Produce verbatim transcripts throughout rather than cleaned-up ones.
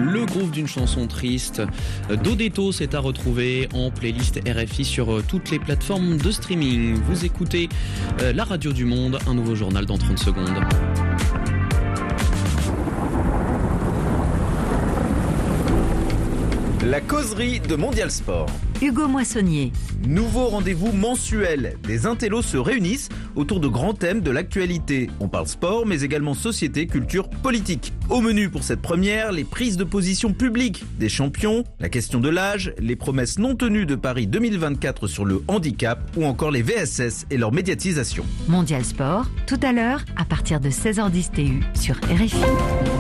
le groove d'une chanson triste. Dodetto, c'est à retrouver en playlist R F I sur toutes les plateformes de streaming. Vous écoutez la radio du monde, un nouveau journal dans trente secondes. La causerie de Mondial Sport. Hugo Moissonnier. Nouveau rendez-vous mensuel. Des intellos se réunissent autour de grands thèmes de l'actualité. On parle sport, mais également société, culture, politique. Au menu pour cette première, les prises de position publiques des champions, la question de l'âge, les promesses non tenues de Paris deux mille vingt-quatre sur le handicap ou encore les V S S et leur médiatisation. Mondial Sport, tout à l'heure, à partir de seize heures dix T U sur R F I.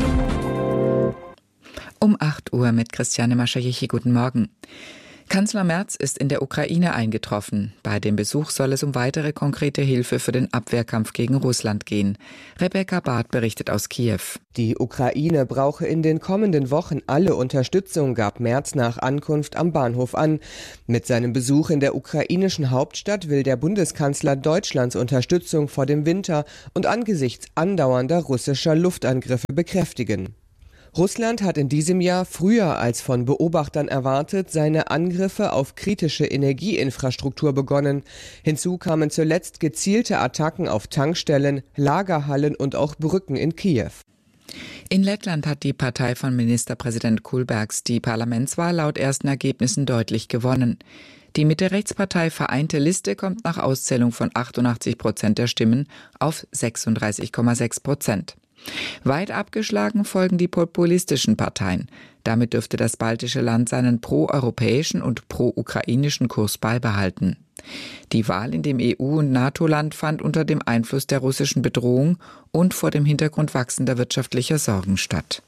Um acht Uhr mit Christiane Maschajichi. Guten Morgen. Kanzler Merz ist in der Ukraine eingetroffen. Bei dem Besuch soll es um weitere konkrete Hilfe für den Abwehrkampf gegen Russland gehen. Rebecca Barth berichtet aus Kiew. Die Ukraine brauche in den kommenden Wochen alle Unterstützung, gab Merz nach Ankunft am Bahnhof an. Mit seinem Besuch in der ukrainischen Hauptstadt will der Bundeskanzler Deutschlands Unterstützung vor dem Winter und angesichts andauernder russischer Luftangriffe bekräftigen. Russland hat in diesem Jahr früher als von Beobachtern erwartet seine Angriffe auf kritische Energieinfrastruktur begonnen. Hinzu kamen zuletzt gezielte Attacken auf Tankstellen, Lagerhallen und auch Brücken in Kiew. In Lettland hat die Partei von Ministerpräsident Kulbergs die Parlamentswahl laut ersten Ergebnissen deutlich gewonnen. Die Mitte-Rechts-Partei Vereinte Liste kommt nach Auszählung von achtundachtzig Prozent der Stimmen auf sechsunddreißig Komma sechs Prozent. Weit abgeschlagen folgen die populistischen Parteien. Damit dürfte das baltische Land seinen pro-europäischen und pro-ukrainischen Kurs beibehalten. Die Wahl in dem E U- und NATO-Land fand unter dem Einfluss der russischen Bedrohung und vor dem Hintergrund wachsender wirtschaftlicher Sorgen statt.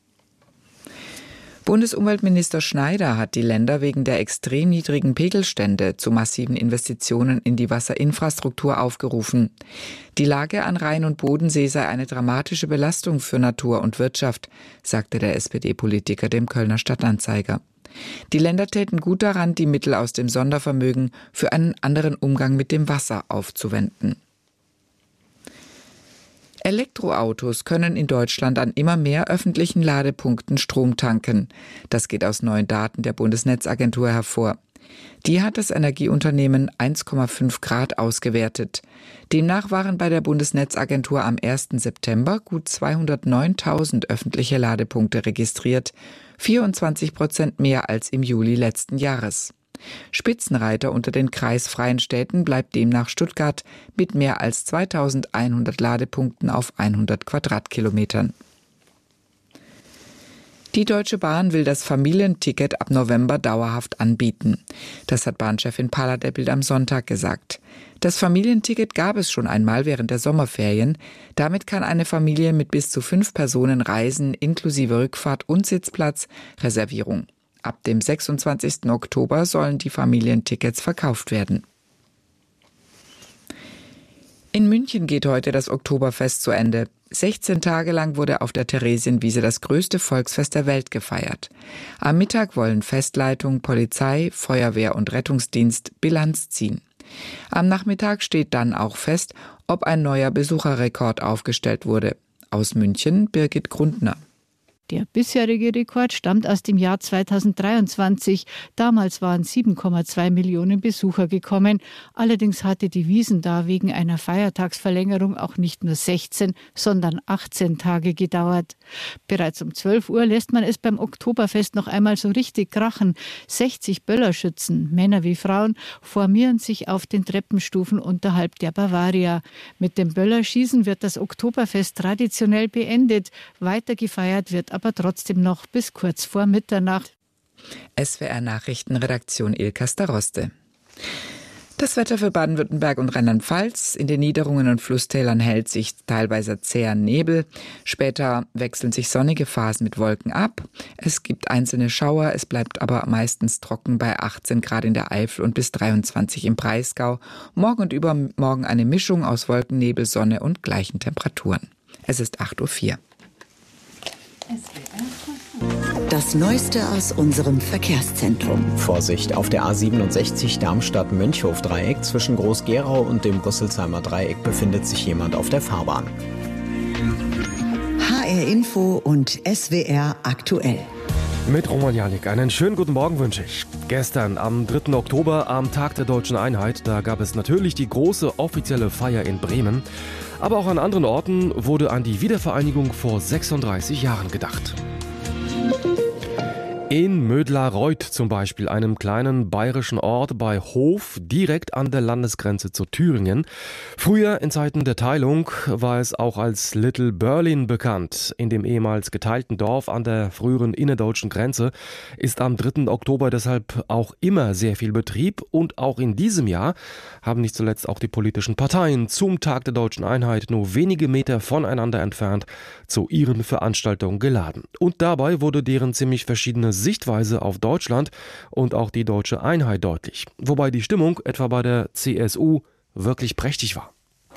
Bundesumweltminister Schneider hat die Länder wegen der extrem niedrigen Pegelstände zu massiven Investitionen in die Wasserinfrastruktur aufgerufen. Die Lage an Rhein und Bodensee sei eine dramatische Belastung für Natur und Wirtschaft, sagte der S P D-Politiker dem Kölner Stadtanzeiger. Die Länder täten gut daran, die Mittel aus dem Sondervermögen für einen anderen Umgang mit dem Wasser aufzuwenden. Elektroautos können in Deutschland an immer mehr öffentlichen Ladepunkten Strom tanken. Das geht aus neuen Daten der Bundesnetzagentur hervor. Die hat das Energieunternehmen eins Komma fünf Grad ausgewertet. Demnach waren bei der Bundesnetzagentur am ersten September gut zweihundertneuntausend öffentliche Ladepunkte registriert, vierundzwanzig Prozent mehr als im Juli letzten Jahres. Spitzenreiter unter den kreisfreien Städten bleibt demnach Stuttgart mit mehr als zweitausendeinhundert Ladepunkten auf hundert Quadratkilometern. Die Deutsche Bahn will das Familienticket ab November dauerhaft anbieten. Das hat Bahnchefin Paula der Bild am Sonntag gesagt. Das Familienticket gab es schon einmal während der Sommerferien. Damit kann eine Familie mit bis zu fünf Personen reisen, inklusive Rückfahrt und Sitzplatz, Reservierung. Ab dem sechsundzwanzigsten Oktober sollen die Familientickets verkauft werden. In München geht heute das Oktoberfest zu Ende. sechzehn Tage lang wurde auf der Theresienwiese das größte Volksfest der Welt gefeiert. Am Mittag wollen Festleitung, Polizei, Feuerwehr und Rettungsdienst Bilanz ziehen. Am Nachmittag steht dann auch fest, ob ein neuer Besucherrekord aufgestellt wurde. Aus München Birgit Grundner. Der bisherige Rekord stammt aus dem Jahr zweitausenddreiundzwanzig. Damals waren sieben Komma zwei Millionen Besucher gekommen. Allerdings hatte die Wiesn da wegen einer Feiertagsverlängerung auch nicht nur sechzehn, sondern achtzehn Tage gedauert. Bereits um zwölf Uhr lässt man es beim Oktoberfest noch einmal so richtig krachen. sechzig Böllerschützen, Männer wie Frauen, formieren sich auf den Treppenstufen unterhalb der Bavaria. Mit dem Böllerschießen wird das Oktoberfest traditionell beendet. Weiter gefeiert wird aber trotzdem noch bis kurz vor Mitternacht. S W R-Nachrichtenredaktion Ilka Staroste. Das Wetter für Baden-Württemberg und Rheinland-Pfalz. In den Niederungen und Flusstälern hält sich teilweise zäher Nebel. Später wechseln sich sonnige Phasen mit Wolken ab. Es gibt einzelne Schauer, es bleibt aber meistens trocken bei achtzehn Grad in der Eifel und bis dreiundzwanzig im Breisgau. Morgen und übermorgen eine Mischung aus Wolken, Nebel, Sonne und gleichen Temperaturen. Es ist acht Uhr vier. Das Neueste aus unserem Verkehrszentrum. Vorsicht auf der A siebenundsechzig Darmstadt-Mönchhof-Dreieck. Zwischen Groß-Gerau und dem Rüsselsheimer Dreieck befindet sich jemand auf der Fahrbahn. H R Info und S W R aktuell. Mit Roman Janik einen schönen guten Morgen wünsche ich. Gestern, am dritten Oktober, am Tag der Deutschen Einheit, da gab es natürlich die große offizielle Feier in Bremen. Aber auch an anderen Orten wurde an die Wiedervereinigung vor sechsunddreißig Jahren gedacht. In Mödlareuth zum Beispiel, einem kleinen bayerischen Ort bei Hof, direkt an der Landesgrenze zu Thüringen. Früher, in Zeiten der Teilung, war es auch als Little Berlin bekannt. In dem ehemals geteilten Dorf an der früheren innerdeutschen Grenze ist am dritten Oktober deshalb auch immer sehr viel Betrieb. Und auch in diesem Jahr haben nicht zuletzt auch die politischen Parteien zum Tag der Deutschen Einheit nur wenige Meter voneinander entfernt zu ihren Veranstaltungen geladen. Und dabei wurde deren ziemlich verschiedene Sichtweise auf Deutschland und auch die deutsche Einheit deutlich. Wobei die Stimmung etwa bei der C S U wirklich prächtig war.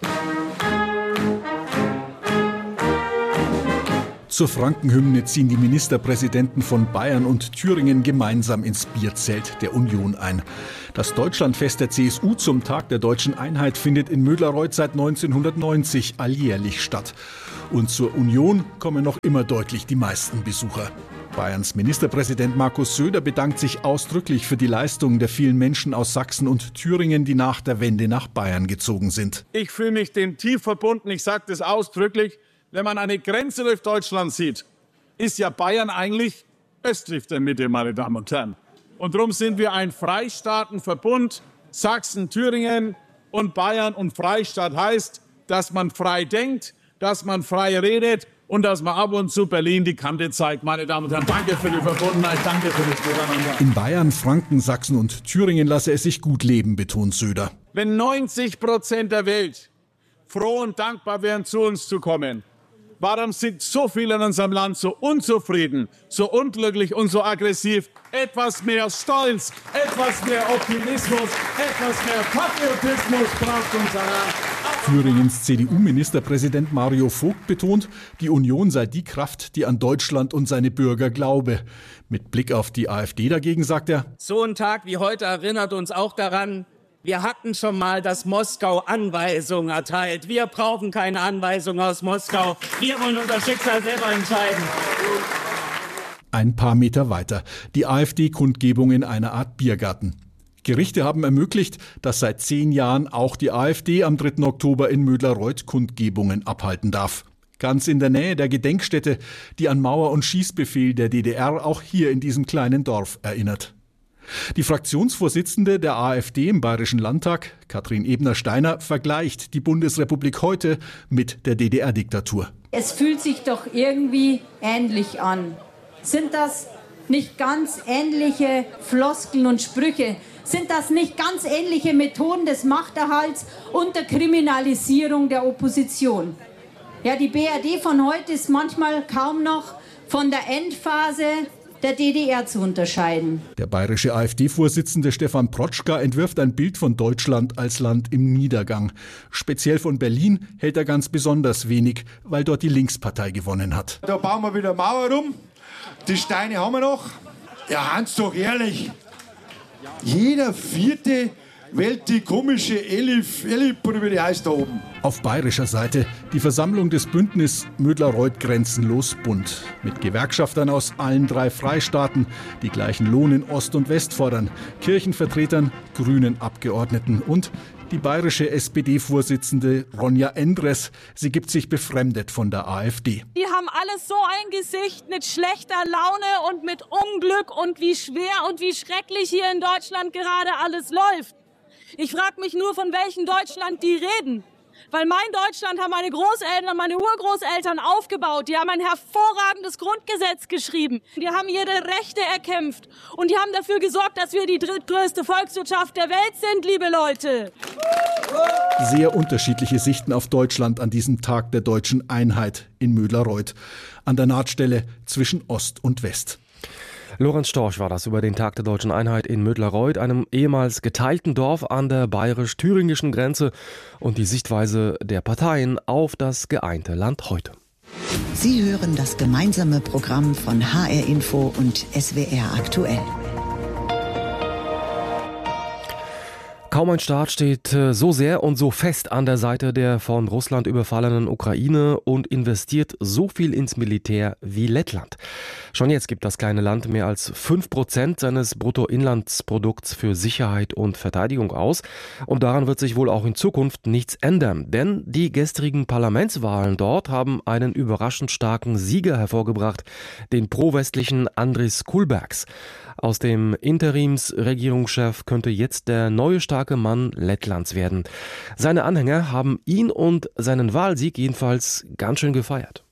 Zur Frankenhymne ziehen die Ministerpräsidenten von Bayern und Thüringen gemeinsam ins Bierzelt der Union ein. Das Deutschlandfest der C S U zum Tag der Deutschen Einheit findet in Mödlareuth seit neunzehnhundertneunzig alljährlich statt. Und zur Union kommen noch immer deutlich die meisten Besucher. Bayerns Ministerpräsident Markus Söder bedankt sich ausdrücklich für die Leistungen der vielen Menschen aus Sachsen und Thüringen, die nach der Wende nach Bayern gezogen sind. Ich fühle mich dem tief verbunden, ich sage das ausdrücklich. Wenn man eine Grenze durch Deutschland sieht, ist ja Bayern eigentlich östlich der Mitte, meine Damen und Herren. Und darum sind wir ein Freistaatenverbund. Sachsen, Thüringen und Bayern und Freistaat heißt, dass man frei denkt, dass man frei redet und dass man ab und zu Berlin die Kante zeigt. Meine Damen und Herren, danke für die Verbundenheit, danke für das Miteinander. In Bayern, Franken, Sachsen und Thüringen lasse es sich gut leben, betont Söder. Wenn neunzig Prozent der Welt froh und dankbar wären, zu uns zu kommen, warum sind so viele in unserem Land so unzufrieden, so unglücklich und so aggressiv? Etwas mehr Stolz, etwas mehr Optimismus, etwas mehr Patriotismus braucht unser Land. Thüringens C D U-Ministerpräsident Mario Vogt betont, die Union sei die Kraft, die an Deutschland und seine Bürger glaube. Mit Blick auf die AfD dagegen sagt er: So ein Tag wie heute erinnert uns auch daran, wir hatten schon mal, dass Moskau Anweisungen erteilt. Wir brauchen keine Anweisungen aus Moskau. Wir wollen unser Schicksal selber entscheiden. Ein paar Meter weiter, die AfD-Kundgebung in einer Art Biergarten. Gerichte haben ermöglicht, dass seit zehn Jahren auch die AfD am dritten Oktober in Mödlareuth Kundgebungen abhalten darf. Ganz in der Nähe der Gedenkstätte, die an Mauer- und Schießbefehl der D D R auch hier in diesem kleinen Dorf erinnert. Die Fraktionsvorsitzende der AfD im Bayerischen Landtag, Katrin Ebner-Steiner, vergleicht die Bundesrepublik heute mit der D D R-Diktatur. Es fühlt sich doch irgendwie ähnlich an. Sind das nicht ganz ähnliche Floskeln und Sprüche? Sind das nicht ganz ähnliche Methoden des Machterhalts und der Kriminalisierung der Opposition? Ja, die B R D von heute ist manchmal kaum noch von der Endphase der D D R zu unterscheiden. Der bayerische AfD-Vorsitzende Stefan Protschka entwirft ein Bild von Deutschland als Land im Niedergang. Speziell von Berlin hält er ganz besonders wenig, weil dort die Linkspartei gewonnen hat. Da bauen wir wieder Mauer rum, die Steine haben wir noch. Ja, Hans, doch ehrlich, jeder Vierte wählt die komische Elif, Elif, oder wie die heißt da oben. Auf bayerischer Seite die Versammlung des Bündnis Mödlareuth Grenzenlos Bund. Mit Gewerkschaftern aus allen drei Freistaaten, die gleichen Lohn in Ost und West fordern, Kirchenvertretern, grünen Abgeordneten und die bayerische S P D-Vorsitzende Ronja Endres. Sie gibt sich befremdet von der AfD. Die haben alles so ein Gesicht mit schlechter Laune und mit Unglück und wie schwer und wie schrecklich hier in Deutschland gerade alles läuft. Ich frage mich nur, von welchem Deutschland die reden. Weil mein Deutschland haben meine Großeltern, meine Urgroßeltern aufgebaut. Die haben ein hervorragendes Grundgesetz geschrieben. Die haben ihre Rechte erkämpft. Und die haben dafür gesorgt, dass wir die drittgrößte Volkswirtschaft der Welt sind, liebe Leute. Sehr unterschiedliche Sichten auf Deutschland an diesem Tag der Deutschen Einheit in Mödlareuth. An der Nahtstelle zwischen Ost und West. Lorenz Storch war das über den Tag der Deutschen Einheit in Mödlareuth, einem ehemals geteilten Dorf an der bayerisch-thüringischen Grenze, und die Sichtweise der Parteien auf das geeinte Land heute. Sie hören das gemeinsame Programm von H R Info und S W R aktuell. Kaum ein Staat steht so sehr und so fest an der Seite der von Russland überfallenen Ukraine und investiert so viel ins Militär wie Lettland. Schon jetzt gibt das kleine Land mehr als fünf Prozent seines Bruttoinlandsprodukts für Sicherheit und Verteidigung aus. Und daran wird sich wohl auch in Zukunft nichts ändern. Denn die gestrigen Parlamentswahlen dort haben einen überraschend starken Sieger hervorgebracht, den pro-westlichen Andris Kulbergs. Aus dem Interimsregierungschef könnte jetzt der neue starke Mann Lettlands werden. Seine Anhänger haben ihn und seinen Wahlsieg jedenfalls ganz schön gefeiert.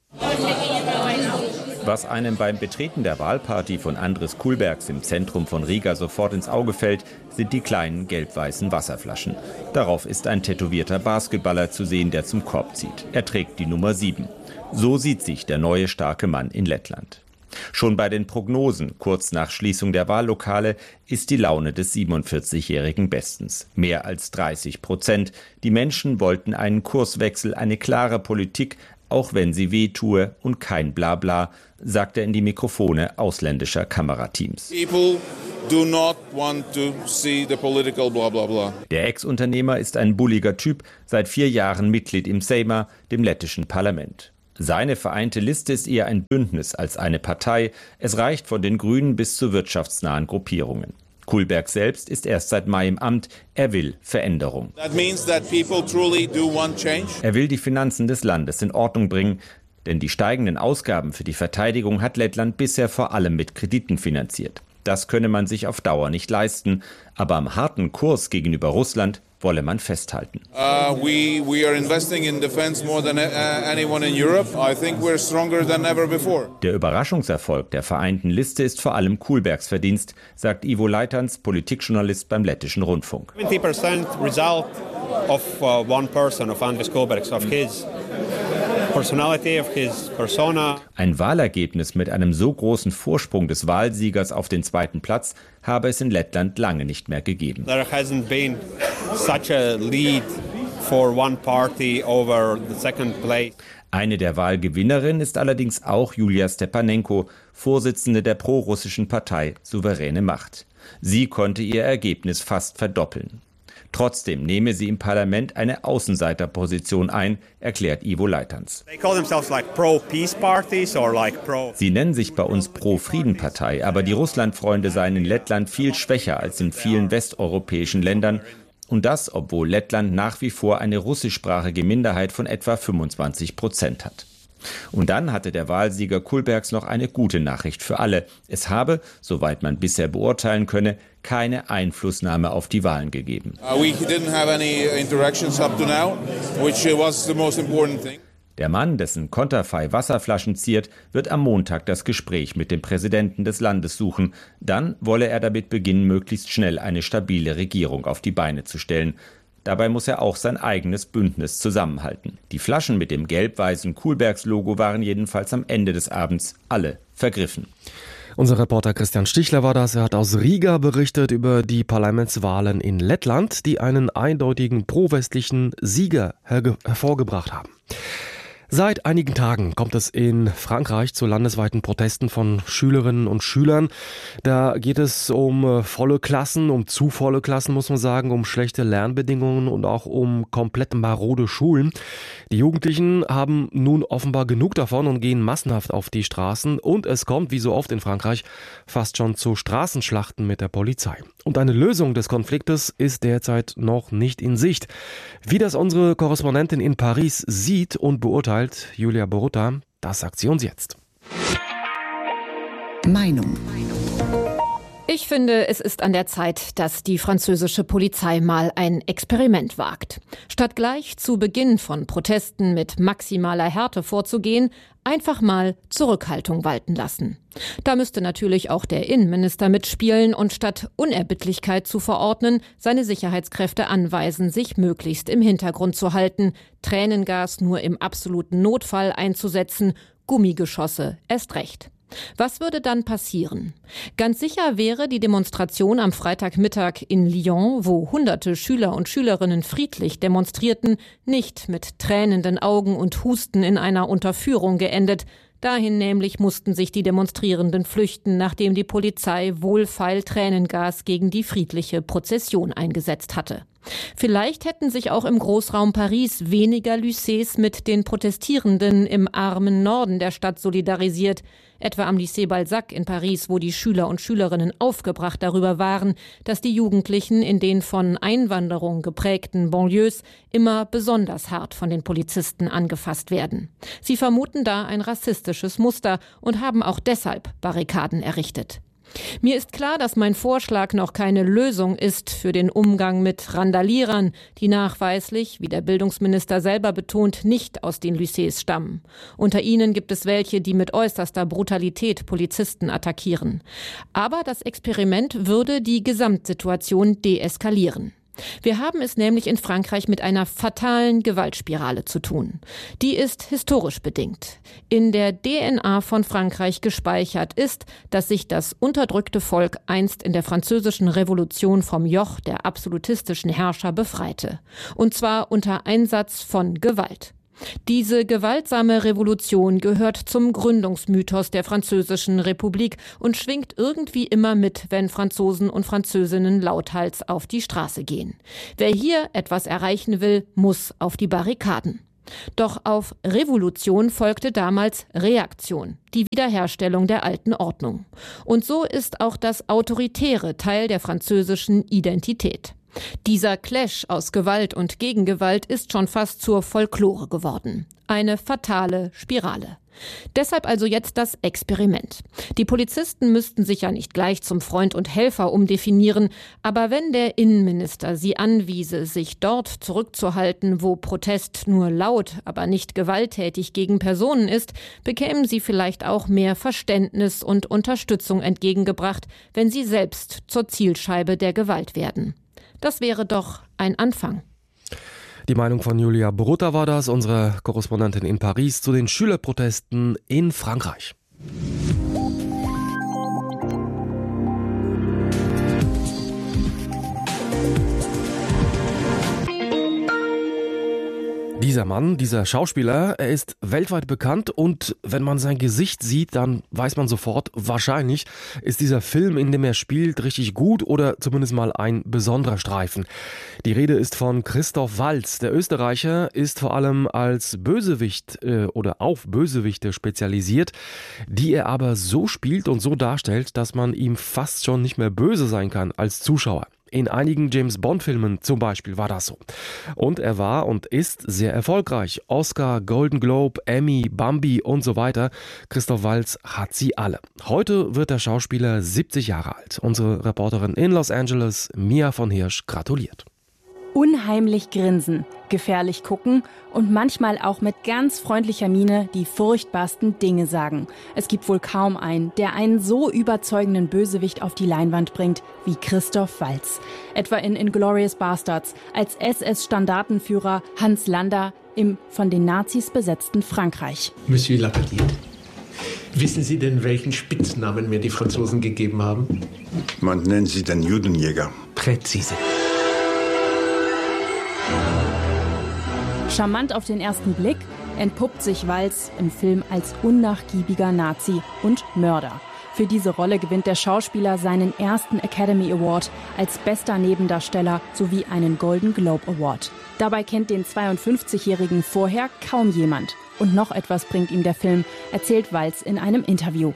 Was einem beim Betreten der Wahlparty von Andris Kulbergs im Zentrum von Riga sofort ins Auge fällt, sind die kleinen gelb-weißen Wasserflaschen. Darauf ist ein tätowierter Basketballer zu sehen, der zum Korb zieht. Er trägt die Nummer sieben. So sieht sich der neue starke Mann in Lettland. Schon bei den Prognosen, kurz nach Schließung der Wahllokale, ist die Laune des siebenundvierzigjährigen bestens. Mehr als dreißig Prozent. Die Menschen wollten einen Kurswechsel, eine klare Politik, auch wenn sie wehtue und kein Blabla, sagt er in die Mikrofone ausländischer Kamerateams. People do not want to see the political blah blah blah. Der Ex-Unternehmer ist ein bulliger Typ, seit vier Jahren Mitglied im Seima, dem lettischen Parlament. Seine vereinte Liste ist eher ein Bündnis als eine Partei. Es reicht von den Grünen bis zu wirtschaftsnahen Gruppierungen. Kulberg selbst ist erst seit Mai im Amt. Er will Veränderung. That means that people truly do want change. Er will die Finanzen des Landes in Ordnung bringen. Denn die steigenden Ausgaben für die Verteidigung hat Lettland bisher vor allem mit Krediten finanziert. Das könne man sich auf Dauer nicht leisten. Aber am harten Kurs gegenüber Russland wolle man festhalten. Uh, we, we are investing in defense more than uh, anyone in Europe. I think we're stronger than ever before. Der Überraschungserfolg der vereinten Liste ist vor allem Kulbergs Verdienst, sagt Ivo Leitans, Politikjournalist beim lettischen Rundfunk. seventy percent result of uh, one person, of Andris Kulbergs, of his personality, of his persona. Ein Wahlergebnis mit einem so großen Vorsprung des Wahlsiegers auf den zweiten Platz habe es in Lettland lange nicht mehr gegeben. There hasn't been such a lead for one party over the second place. Eine der Wahlgewinnerinnen ist allerdings auch Julia Stepanenko, Vorsitzende der prorussischen Partei Souveräne Macht. Sie konnte ihr Ergebnis fast verdoppeln. Trotzdem nehme sie im Parlament eine Außenseiterposition ein, erklärt Ivo Leitans. Sie nennen sich bei uns Pro-Frieden-Partei, aber die Russlandfreunde seien in Lettland viel schwächer als in vielen westeuropäischen Ländern. Und das, obwohl Lettland nach wie vor eine russischsprachige Minderheit von etwa fünfundzwanzig Prozent hat. Und dann hatte der Wahlsieger Kulbergs noch eine gute Nachricht für alle. Es habe, soweit man bisher beurteilen könne, keine Einflussnahme auf die Wahlen gegeben. Uh, we didn't have any interactions up to now, which was the most important thing. Der Mann, dessen Konterfei Wasserflaschen ziert, wird am Montag das Gespräch mit dem Präsidenten des Landes suchen. Dann wolle er damit beginnen, möglichst schnell eine stabile Regierung auf die Beine zu stellen. Dabei muss er auch sein eigenes Bündnis zusammenhalten. Die Flaschen mit dem gelb-weißen Kulbergs-Logo waren jedenfalls am Ende des Abends alle vergriffen. Unser Reporter Christian Stichler war das. Er hat aus Riga berichtet über die Parlamentswahlen in Lettland, die einen eindeutigen pro-westlichen Sieger her- hervorgebracht haben. Seit einigen Tagen kommt es in Frankreich zu landesweiten Protesten von Schülerinnen und Schülern. Da geht es um volle Klassen, um zu volle Klassen, muss man sagen, um schlechte Lernbedingungen und auch um komplett marode Schulen. Die Jugendlichen haben nun offenbar genug davon und gehen massenhaft auf die Straßen. Und es kommt, wie so oft in Frankreich, fast schon zu Straßenschlachten mit der Polizei. Und eine Lösung des Konfliktes ist derzeit noch nicht in Sicht. Wie das unsere Korrespondentin in Paris sieht und beurteilt, Julia Borutta, das sagt sie uns jetzt. Meinung. Ich finde, es ist an der Zeit, dass die französische Polizei mal ein Experiment wagt. Statt gleich zu Beginn von Protesten mit maximaler Härte vorzugehen, einfach mal Zurückhaltung walten lassen. Da müsste natürlich auch der Innenminister mitspielen und statt Unerbittlichkeit zu verordnen, seine Sicherheitskräfte anweisen, sich möglichst im Hintergrund zu halten, Tränengas nur im absoluten Notfall einzusetzen, Gummigeschosse erst recht. Was würde dann passieren? Ganz sicher wäre die Demonstration am Freitagmittag in Lyon, wo hunderte Schüler und Schülerinnen friedlich demonstrierten, nicht mit tränenden Augen und Husten in einer Unterführung geendet. Dahin nämlich mussten sich die Demonstrierenden flüchten, nachdem die Polizei wohlfeil Tränengas gegen die friedliche Prozession eingesetzt hatte. Vielleicht hätten sich auch im Großraum Paris weniger Lycées mit den Protestierenden im armen Norden der Stadt solidarisiert, etwa am Lycée Balzac in Paris, wo die Schüler und Schülerinnen aufgebracht darüber waren, dass die Jugendlichen in den von Einwanderung geprägten Banlieues immer besonders hart von den Polizisten angefasst werden. Sie vermuten da ein rassistisches Muster und haben auch deshalb Barrikaden errichtet. Mir ist klar, dass mein Vorschlag noch keine Lösung ist für den Umgang mit Randalierern, die nachweislich, wie der Bildungsminister selber betont, nicht aus den Lycées stammen. Unter ihnen gibt es welche, die mit äußerster Brutalität Polizisten attackieren. Aber das Experiment würde die Gesamtsituation deeskalieren. Wir haben es nämlich in Frankreich mit einer fatalen Gewaltspirale zu tun. Die ist historisch bedingt. In der D N A von Frankreich gespeichert ist, dass sich das unterdrückte Volk einst in der französischen Revolution vom Joch der absolutistischen Herrscher befreite. Und zwar unter Einsatz von Gewalt. Diese gewaltsame Revolution gehört zum Gründungsmythos der Französischen Republik und schwingt irgendwie immer mit, wenn Franzosen und Französinnen lauthals auf die Straße gehen. Wer hier etwas erreichen will, muss auf die Barrikaden. Doch auf Revolution folgte damals Reaktion, die Wiederherstellung der alten Ordnung. Und so ist auch das Autoritäre Teil der französischen Identität. Dieser Clash aus Gewalt und Gegengewalt ist schon fast zur Folklore geworden. Eine fatale Spirale. Deshalb also jetzt das Experiment. Die Polizisten müssten sich ja nicht gleich zum Freund und Helfer umdefinieren, aber wenn der Innenminister sie anwiese, sich dort zurückzuhalten, wo Protest nur laut, aber nicht gewalttätig gegen Personen ist, bekämen sie vielleicht auch mehr Verständnis und Unterstützung entgegengebracht, wenn sie selbst zur Zielscheibe der Gewalt werden. Das wäre doch ein Anfang. Die Meinung von Julia Borutta war das, unsere Korrespondentin in Paris, zu den Schülerprotesten in Frankreich. Dieser Mann, dieser Schauspieler, er ist weltweit bekannt und wenn man sein Gesicht sieht, dann weiß man sofort, wahrscheinlich ist dieser Film, in dem er spielt, richtig gut oder zumindest mal ein besonderer Streifen. Die Rede ist von Christoph Waltz. Der Österreicher ist vor allem als Bösewicht äh, oder auf Bösewichte spezialisiert, die er aber so spielt und so darstellt, dass man ihm fast schon nicht mehr böse sein kann als Zuschauer. In einigen James-Bond-Filmen zum Beispiel war das so. Und er war und ist sehr erfolgreich. Oscar, Golden Globe, Emmy, Bambi und so weiter. Christoph Waltz hat sie alle. Heute wird der Schauspieler siebzig Jahre alt. Unsere Reporterin in Los Angeles, Mia von Hirsch, gratuliert. Unheimlich grinsen, gefährlich gucken und manchmal auch mit ganz freundlicher Miene die furchtbarsten Dinge sagen. Es gibt wohl kaum einen, der einen so überzeugenden Bösewicht auf die Leinwand bringt wie Christoph Waltz. Etwa in Inglourious Basterds als S S-Standartenführer Hans Landa im von den Nazis besetzten Frankreich. Monsieur Lapallier, wissen Sie denn, welchen Spitznamen mir die Franzosen gegeben haben? Man nennt sie den Judenjäger. Präzise. Charmant auf den ersten Blick entpuppt sich Waltz im Film als unnachgiebiger Nazi und Mörder. Für diese Rolle gewinnt der Schauspieler seinen ersten Academy Award als bester Nebendarsteller sowie einen Golden Globe Award. Dabei kennt den zweiundfünfzigjährigen vorher kaum jemand. Und noch etwas bringt ihm der Film, erzählt Waltz in einem Interview.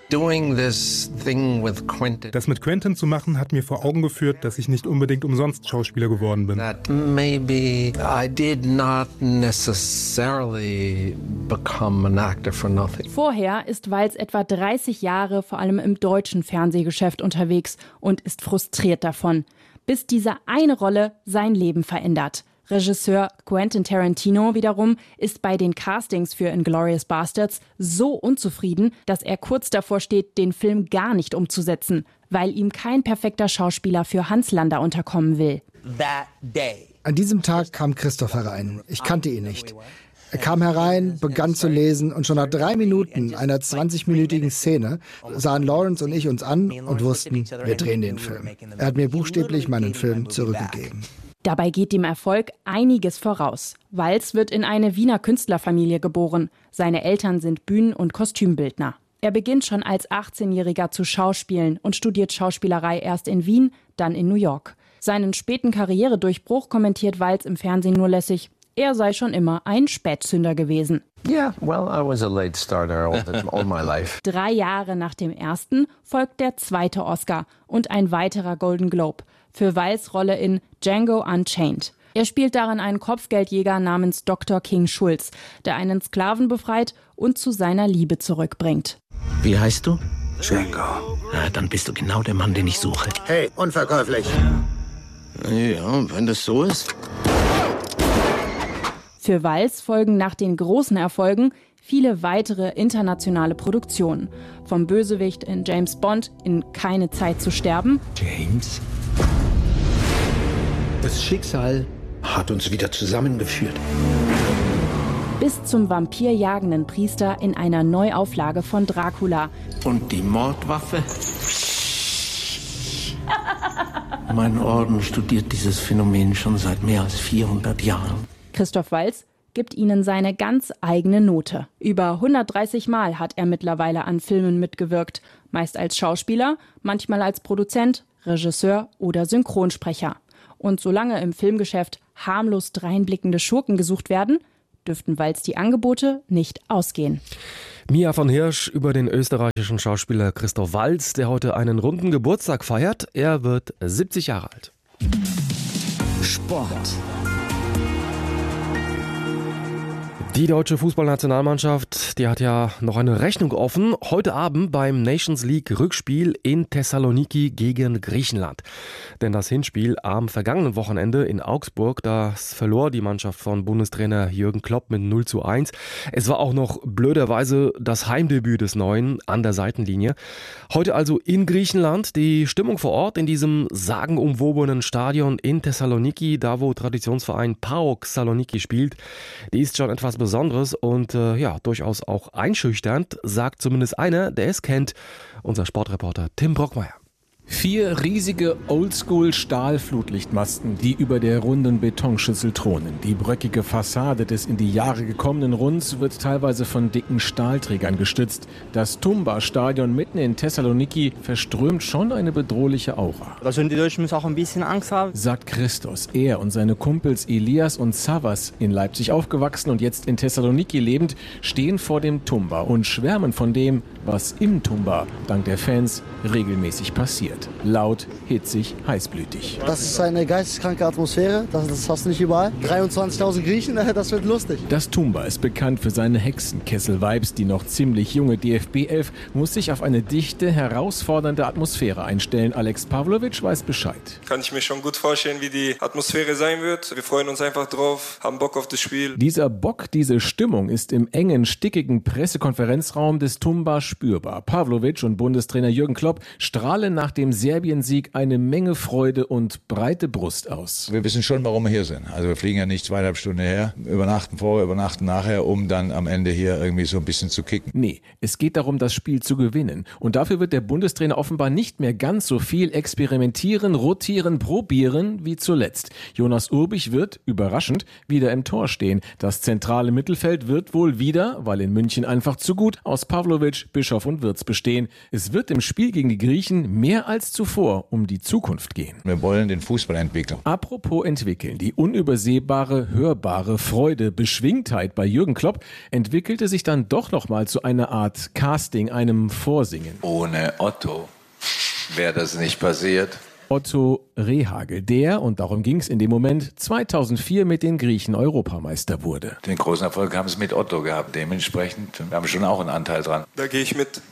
Das mit Quentin zu machen, hat mir vor Augen geführt, dass ich nicht unbedingt umsonst Schauspieler geworden bin. Vorher ist Waltz etwa dreißig Jahre vor allem im deutschen Fernsehgeschäft unterwegs und ist frustriert davon, bis diese eine Rolle sein Leben verändert. Regisseur Quentin Tarantino wiederum ist bei den Castings für Inglourious Basterds so unzufrieden, dass er kurz davor steht, den Film gar nicht umzusetzen, weil ihm kein perfekter Schauspieler für Hans Landa unterkommen will. An diesem Tag kam Christoph herein. Ich kannte ihn nicht. Er kam herein, begann zu lesen und schon nach drei Minuten einer zwanzigminütigen Szene sahen Lawrence und ich uns an und wussten, wir drehen den Film. Er hat mir buchstäblich meinen Film zurückgegeben. Dabei geht dem Erfolg einiges voraus. Waltz wird in eine Wiener Künstlerfamilie geboren. Seine Eltern sind Bühnen- und Kostümbildner. Er beginnt schon als achtzehnjähriger zu schauspielen und studiert Schauspielerei erst in Wien, dann in New York. Seinen späten Karrieredurchbruch kommentiert Walz im Fernsehen nur lässig. Er sei schon immer ein Spätzünder gewesen. Yeah, well, I was a late starter all, the, all my life. Drei Jahre nach dem ersten folgt der zweite Oscar und ein weiterer Golden Globe für Walz' Rolle in Django Unchained. Er spielt darin einen Kopfgeldjäger namens Doktor King Schulz, der einen Sklaven befreit und zu seiner Liebe zurückbringt. Wie heißt du? Django. Ja, dann bist du genau der Mann, den ich suche. Hey, unverkäuflich. Ja, wenn das so ist. Für Walz folgen nach den großen Erfolgen viele weitere internationale Produktionen. Vom Bösewicht in James Bond in Keine Zeit zu sterben. James? Das Schicksal hat uns wieder zusammengeführt. Bis zum vampirjagenden Priester in einer Neuauflage von Dracula. Und die Mordwaffe? Mein Orden studiert dieses Phänomen schon seit mehr als vierhundert Jahren. Christoph Waltz gibt ihnen seine ganz eigene Note. Über hundertdreißig Mal hat er mittlerweile an Filmen mitgewirkt. Meist als Schauspieler, manchmal als Produzent, Regisseur oder Synchronsprecher. Und solange im Filmgeschäft harmlos dreinblickende Schurken gesucht werden, dürften Waltz die Angebote nicht ausgehen. Mia von Hirsch über den österreichischen Schauspieler Christoph Waltz, der heute einen runden Geburtstag feiert. Er wird siebzig Jahre alt. Sport. Die deutsche Fußballnationalmannschaft, die hat ja noch eine Rechnung offen. Heute Abend beim Nations League Rückspiel in Thessaloniki gegen Griechenland. Denn das Hinspiel am vergangenen Wochenende in Augsburg, das verlor die Mannschaft von Bundestrainer Jürgen Klopp mit null zu eins. Es war auch noch blöderweise das Heimdebüt des Neuen an der Seitenlinie. Heute also in Griechenland. Die Stimmung vor Ort in diesem sagenumwobenen Stadion in Thessaloniki, da wo Traditionsverein PAOK Saloniki spielt, die ist schon etwas Besonderes und äh, ja, durchaus auch einschüchternd, sagt zumindest einer, der es kennt, unser Sportreporter Tim Brockmeier. Vier riesige Oldschool-Stahlflutlichtmasten, die über der runden Betonschüssel thronen. Die bröckige Fassade des in die Jahre gekommenen Runds wird teilweise von dicken Stahlträgern gestützt. Das Tumba-Stadion mitten in Thessaloniki verströmt schon eine bedrohliche Aura. Da sind die Deutschen auch ein bisschen Angst haben, sagt Christos. Er und seine Kumpels Elias und Savas, in Leipzig aufgewachsen und jetzt in Thessaloniki lebend, stehen vor dem Tumba und schwärmen von dem, was im Tumba dank der Fans regelmäßig passiert. Laut, hitzig, heißblütig. Das ist eine geisteskranke Atmosphäre, das, das hast du nicht überall. dreiundzwanzigtausend Griechen, das wird lustig. Das Tumba ist bekannt für seine Hexenkessel-Vibes. Die noch ziemlich junge D F B-Elf muss sich auf eine dichte, herausfordernde Atmosphäre einstellen. Alex Pavlovic weiß Bescheid. Kann ich mir schon gut vorstellen, wie die Atmosphäre sein wird. Wir freuen uns einfach drauf, haben Bock auf das Spiel. Dieser Bock, diese Stimmung ist im engen, stickigen Pressekonferenzraum des Tumba spürbar. Pavlovic und Bundestrainer Jürgen Klopp strahlen nach dem Serbien-Sieg eine Menge Freude und breite Brust aus. Wir wissen schon, warum wir hier sind. Also wir fliegen ja nicht zweieinhalb Stunden her, übernachten vorher, übernachten nachher, um dann am Ende hier irgendwie so ein bisschen zu kicken. Nee, es geht darum, das Spiel zu gewinnen. Und dafür wird der Bundestrainer offenbar nicht mehr ganz so viel experimentieren, rotieren, probieren wie zuletzt. Jonas Urbich wird, überraschend, wieder im Tor stehen. Das zentrale Mittelfeld wird wohl wieder, weil in München einfach zu gut, aus Pavlovic, Bischof und Wirtz bestehen. Es wird im Spiel gegen die Griechen mehr als zuvor um die Zukunft gehen. Wir wollen den Fußball entwickeln. Apropos entwickeln, die unübersehbare, hörbare Freude, Beschwingtheit bei Jürgen Klopp entwickelte sich dann doch noch mal zu einer Art Casting, einem Vorsingen. Ohne Otto wäre das nicht passiert. Otto Rehhagel, der, und darum ging es in dem Moment, zweitausendvier mit den Griechen Europameister wurde. Den großen Erfolg haben sie mit Otto gehabt. Dementsprechend haben wir schon auch einen Anteil dran. Da gehe ich mit.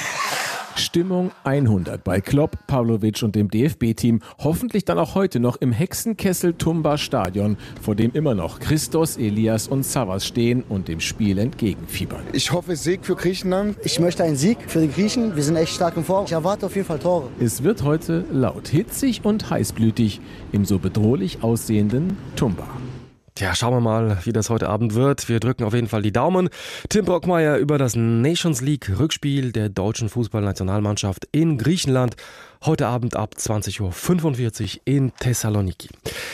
Stimmung hundert bei Klopp, Pavlovic und dem D F B-Team. Hoffentlich dann auch heute noch im Hexenkessel Tumba Stadion, vor dem immer noch Christos, Elias und Savas stehen und dem Spiel entgegenfiebern. Ich hoffe Sieg für Griechenland. Ich möchte einen Sieg für die Griechen. Wir sind echt stark im Form. Ich erwarte auf jeden Fall Tore. Es wird heute laut, hitzig und heißblütig im so bedrohlich aussehenden Tumba. Tja, schauen wir mal, wie das heute Abend wird. Wir drücken auf jeden Fall die Daumen. Tim Brockmeier über das Nations League Rückspiel der deutschen Fußballnationalmannschaft in Griechenland. Heute Abend ab zwanzig Uhr fünfundvierzig in Thessaloniki.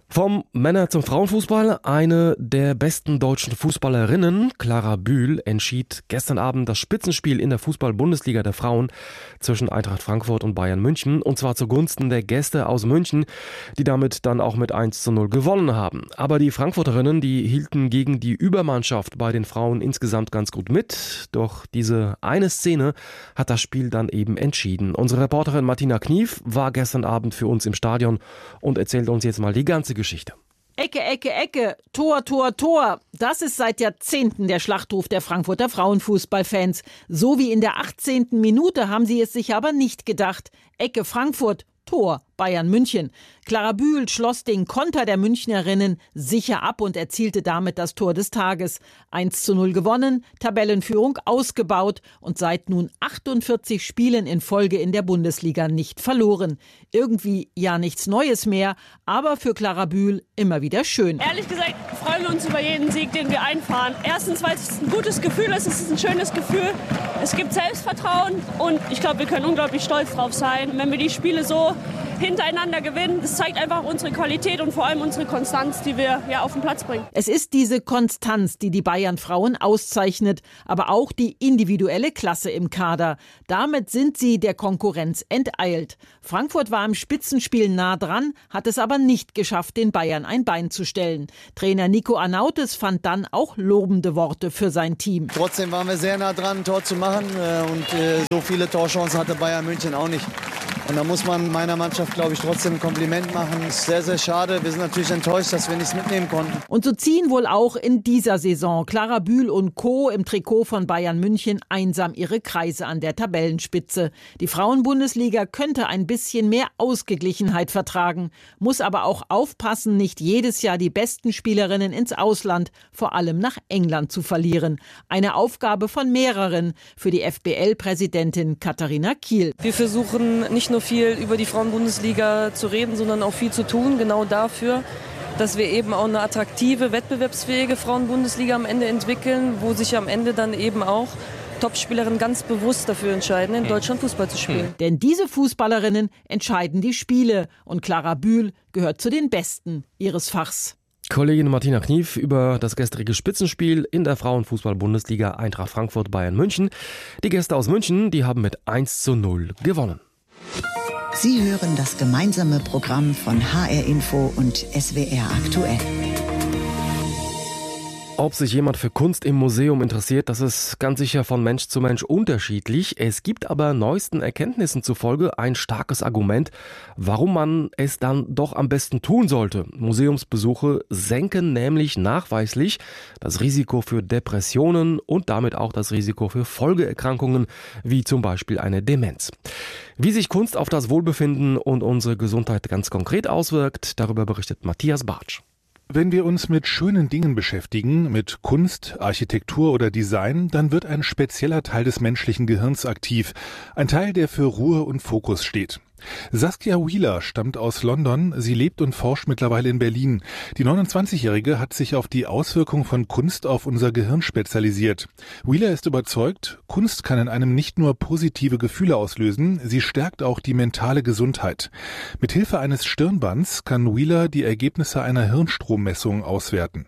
Vom Männer- zum Frauenfußball. Eine der besten deutschen Fußballerinnen, Clara Bühl, entschied gestern Abend das Spitzenspiel in der Fußball-Bundesliga der Frauen zwischen Eintracht Frankfurt und Bayern München. Und zwar zugunsten der Gäste aus München, die damit dann auch mit eins zu null gewonnen haben. Aber die Frankfurterinnen, die hielten gegen die Übermannschaft bei den Frauen insgesamt ganz gut mit. Doch diese eine Szene hat das Spiel dann eben entschieden. Unsere Reporterin Martina Knief war gestern Abend für uns im Stadion und erzählt uns jetzt mal die ganze Geschichte. Ecke, Ecke, Ecke, Tor, Tor, Tor. Das ist seit Jahrzehnten der Schlachtruf der Frankfurter Frauenfußballfans. So wie in der achtzehnten Minute haben sie es sich aber nicht gedacht. Ecke Frankfurt, Tor Bayern München. Clara Bühl schloss den Konter der Münchnerinnen sicher ab und erzielte damit das Tor des Tages. eins zu null gewonnen, Tabellenführung ausgebaut und seit nun achtundvierzig Spielen in Folge in der Bundesliga nicht verloren. Irgendwie ja nichts Neues mehr, aber für Clara Bühl immer wieder schön. Ehrlich gesagt freuen wir uns über jeden Sieg, den wir einfahren. Erstens, weil es ein gutes Gefühl ist, es ist ein schönes Gefühl. Es gibt Selbstvertrauen und ich glaube, wir können unglaublich stolz drauf sein, wenn wir die Spiele so hintereinander gewinnen. Das zeigt einfach unsere Qualität und vor allem unsere Konstanz, die wir ja auf den Platz bringen. Es ist diese Konstanz, die die Bayern-Frauen auszeichnet, aber auch die individuelle Klasse im Kader. Damit sind sie der Konkurrenz enteilt. Frankfurt war im Spitzenspiel nah dran, hat es aber nicht geschafft, den Bayern ein Bein zu stellen. Trainer Nico Arnautis fand dann auch lobende Worte für sein Team. Trotzdem waren wir sehr nah dran, ein Tor zu machen und so viele Torchancen hatte Bayern München auch nicht. Und da muss man meiner Mannschaft, glaube ich, trotzdem ein Kompliment machen. Ist sehr, sehr schade. Wir sind natürlich enttäuscht, dass wir nichts mitnehmen konnten. Und so ziehen wohl auch in dieser Saison Clara Bühl und Co. im Trikot von Bayern München einsam ihre Kreise an der Tabellenspitze. Die Frauenbundesliga könnte ein bisschen mehr Ausgeglichenheit vertragen, muss aber auch aufpassen, nicht jedes Jahr die besten Spielerinnen ins Ausland, vor allem nach England, zu verlieren. Eine Aufgabe von mehreren für die F B L-Präsidentin Katharina Kiel. Wir versuchen nicht nur viel über die Frauenbundesliga zu reden, sondern auch viel zu tun, genau dafür, dass wir eben auch eine attraktive, wettbewerbsfähige Frauenbundesliga am Ende entwickeln, wo sich am Ende dann eben auch Topspielerinnen ganz bewusst dafür entscheiden, in Deutschland Fußball zu spielen. Denn diese Fußballerinnen entscheiden die Spiele und Clara Bühl gehört zu den Besten ihres Fachs. Kollegin Martina Knief über das gestrige Spitzenspiel in der Frauenfußball-Bundesliga Eintracht Frankfurt Bayern München. Die Gäste aus München, die haben mit eins zu null gewonnen. Sie hören das gemeinsame Programm von H R Info und S W R aktuell. Ob sich jemand für Kunst im Museum interessiert, das ist ganz sicher von Mensch zu Mensch unterschiedlich. Es gibt aber neuesten Erkenntnissen zufolge ein starkes Argument, warum man es dann doch am besten tun sollte. Museumsbesuche senken nämlich nachweislich das Risiko für Depressionen und damit auch das Risiko für Folgeerkrankungen, wie zum Beispiel eine Demenz. Wie sich Kunst auf das Wohlbefinden und unsere Gesundheit ganz konkret auswirkt, darüber berichtet Matthias Bartsch. Wenn wir uns mit schönen Dingen beschäftigen, mit Kunst, Architektur oder Design, dann wird ein spezieller Teil des menschlichen Gehirns aktiv, ein Teil, der für Ruhe und Fokus steht. Saskia Wheeler stammt aus London, sie lebt und forscht mittlerweile in Berlin. Die neunundzwanzigjährige hat sich auf die Auswirkung von Kunst auf unser Gehirn spezialisiert. Wheeler ist überzeugt, Kunst kann in einem nicht nur positive Gefühle auslösen, sie stärkt auch die mentale Gesundheit. Mithilfe eines Stirnbands kann Wheeler die Ergebnisse einer Hirnstrommessung auswerten.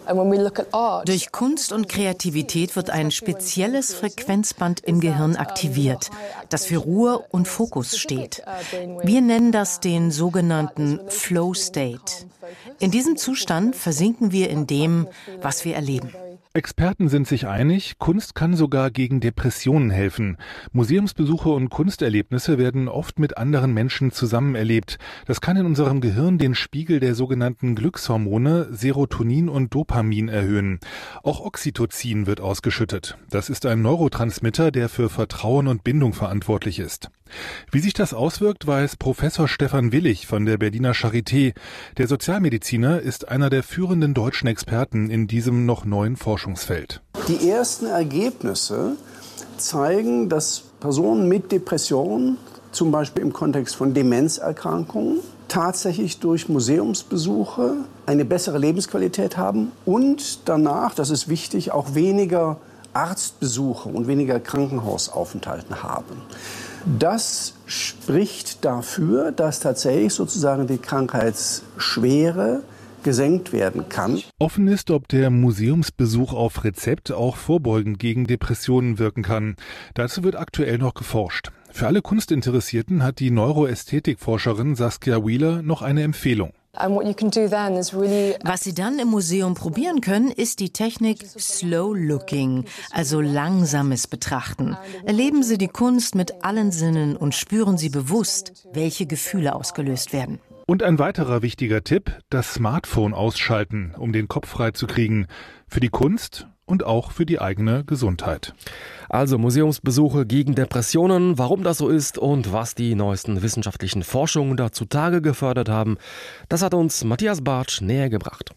Durch Kunst und Kreativität wird ein spezielles Frequenzband im Gehirn aktiviert, das für Ruhe und Fokus steht. Wir nennen das den sogenannten Flow State. In diesem Zustand versinken wir in dem, was wir erleben. Experten sind sich einig, Kunst kann sogar gegen Depressionen helfen. Museumsbesuche und Kunsterlebnisse werden oft mit anderen Menschen zusammen erlebt. Das kann in unserem Gehirn den Spiegel der sogenannten Glückshormone Serotonin und Dopamin erhöhen. Auch Oxytocin wird ausgeschüttet. Das ist ein Neurotransmitter, der für Vertrauen und Bindung verantwortlich ist. Wie sich das auswirkt, weiß Professor Stefan Willig von der Berliner Charité. Der Sozialmediziner ist einer der führenden deutschen Experten in diesem noch neuen Forschungsfeld. Die ersten Ergebnisse zeigen, dass Personen mit Depressionen, zum Beispiel im Kontext von Demenzerkrankungen, tatsächlich durch Museumsbesuche eine bessere Lebensqualität haben und danach, das ist wichtig, auch weniger Arztbesuche und weniger Krankenhausaufenthalte haben. Das spricht dafür, dass tatsächlich sozusagen die Krankheitsschwere gesenkt werden kann. Offen ist, ob der Museumsbesuch auf Rezept auch vorbeugend gegen Depressionen wirken kann. Dazu wird aktuell noch geforscht. Für alle Kunstinteressierten hat die Neuroästhetikforscherin Saskia Wheeler noch eine Empfehlung. Was Sie dann im Museum probieren können, ist die Technik Slow Looking, also langsames Betrachten. Erleben Sie die Kunst mit allen Sinnen und spüren Sie bewusst, welche Gefühle ausgelöst werden. Und ein weiterer wichtiger Tipp, das Smartphone ausschalten, um den Kopf frei zu kriegen. Für die Kunst und auch für die eigene Gesundheit. Also Museumsbesuche gegen Depressionen, warum das so ist und was die neuesten wissenschaftlichen Forschungen da zutage gefördert haben, das hat uns Matthias Bartsch näher gebracht.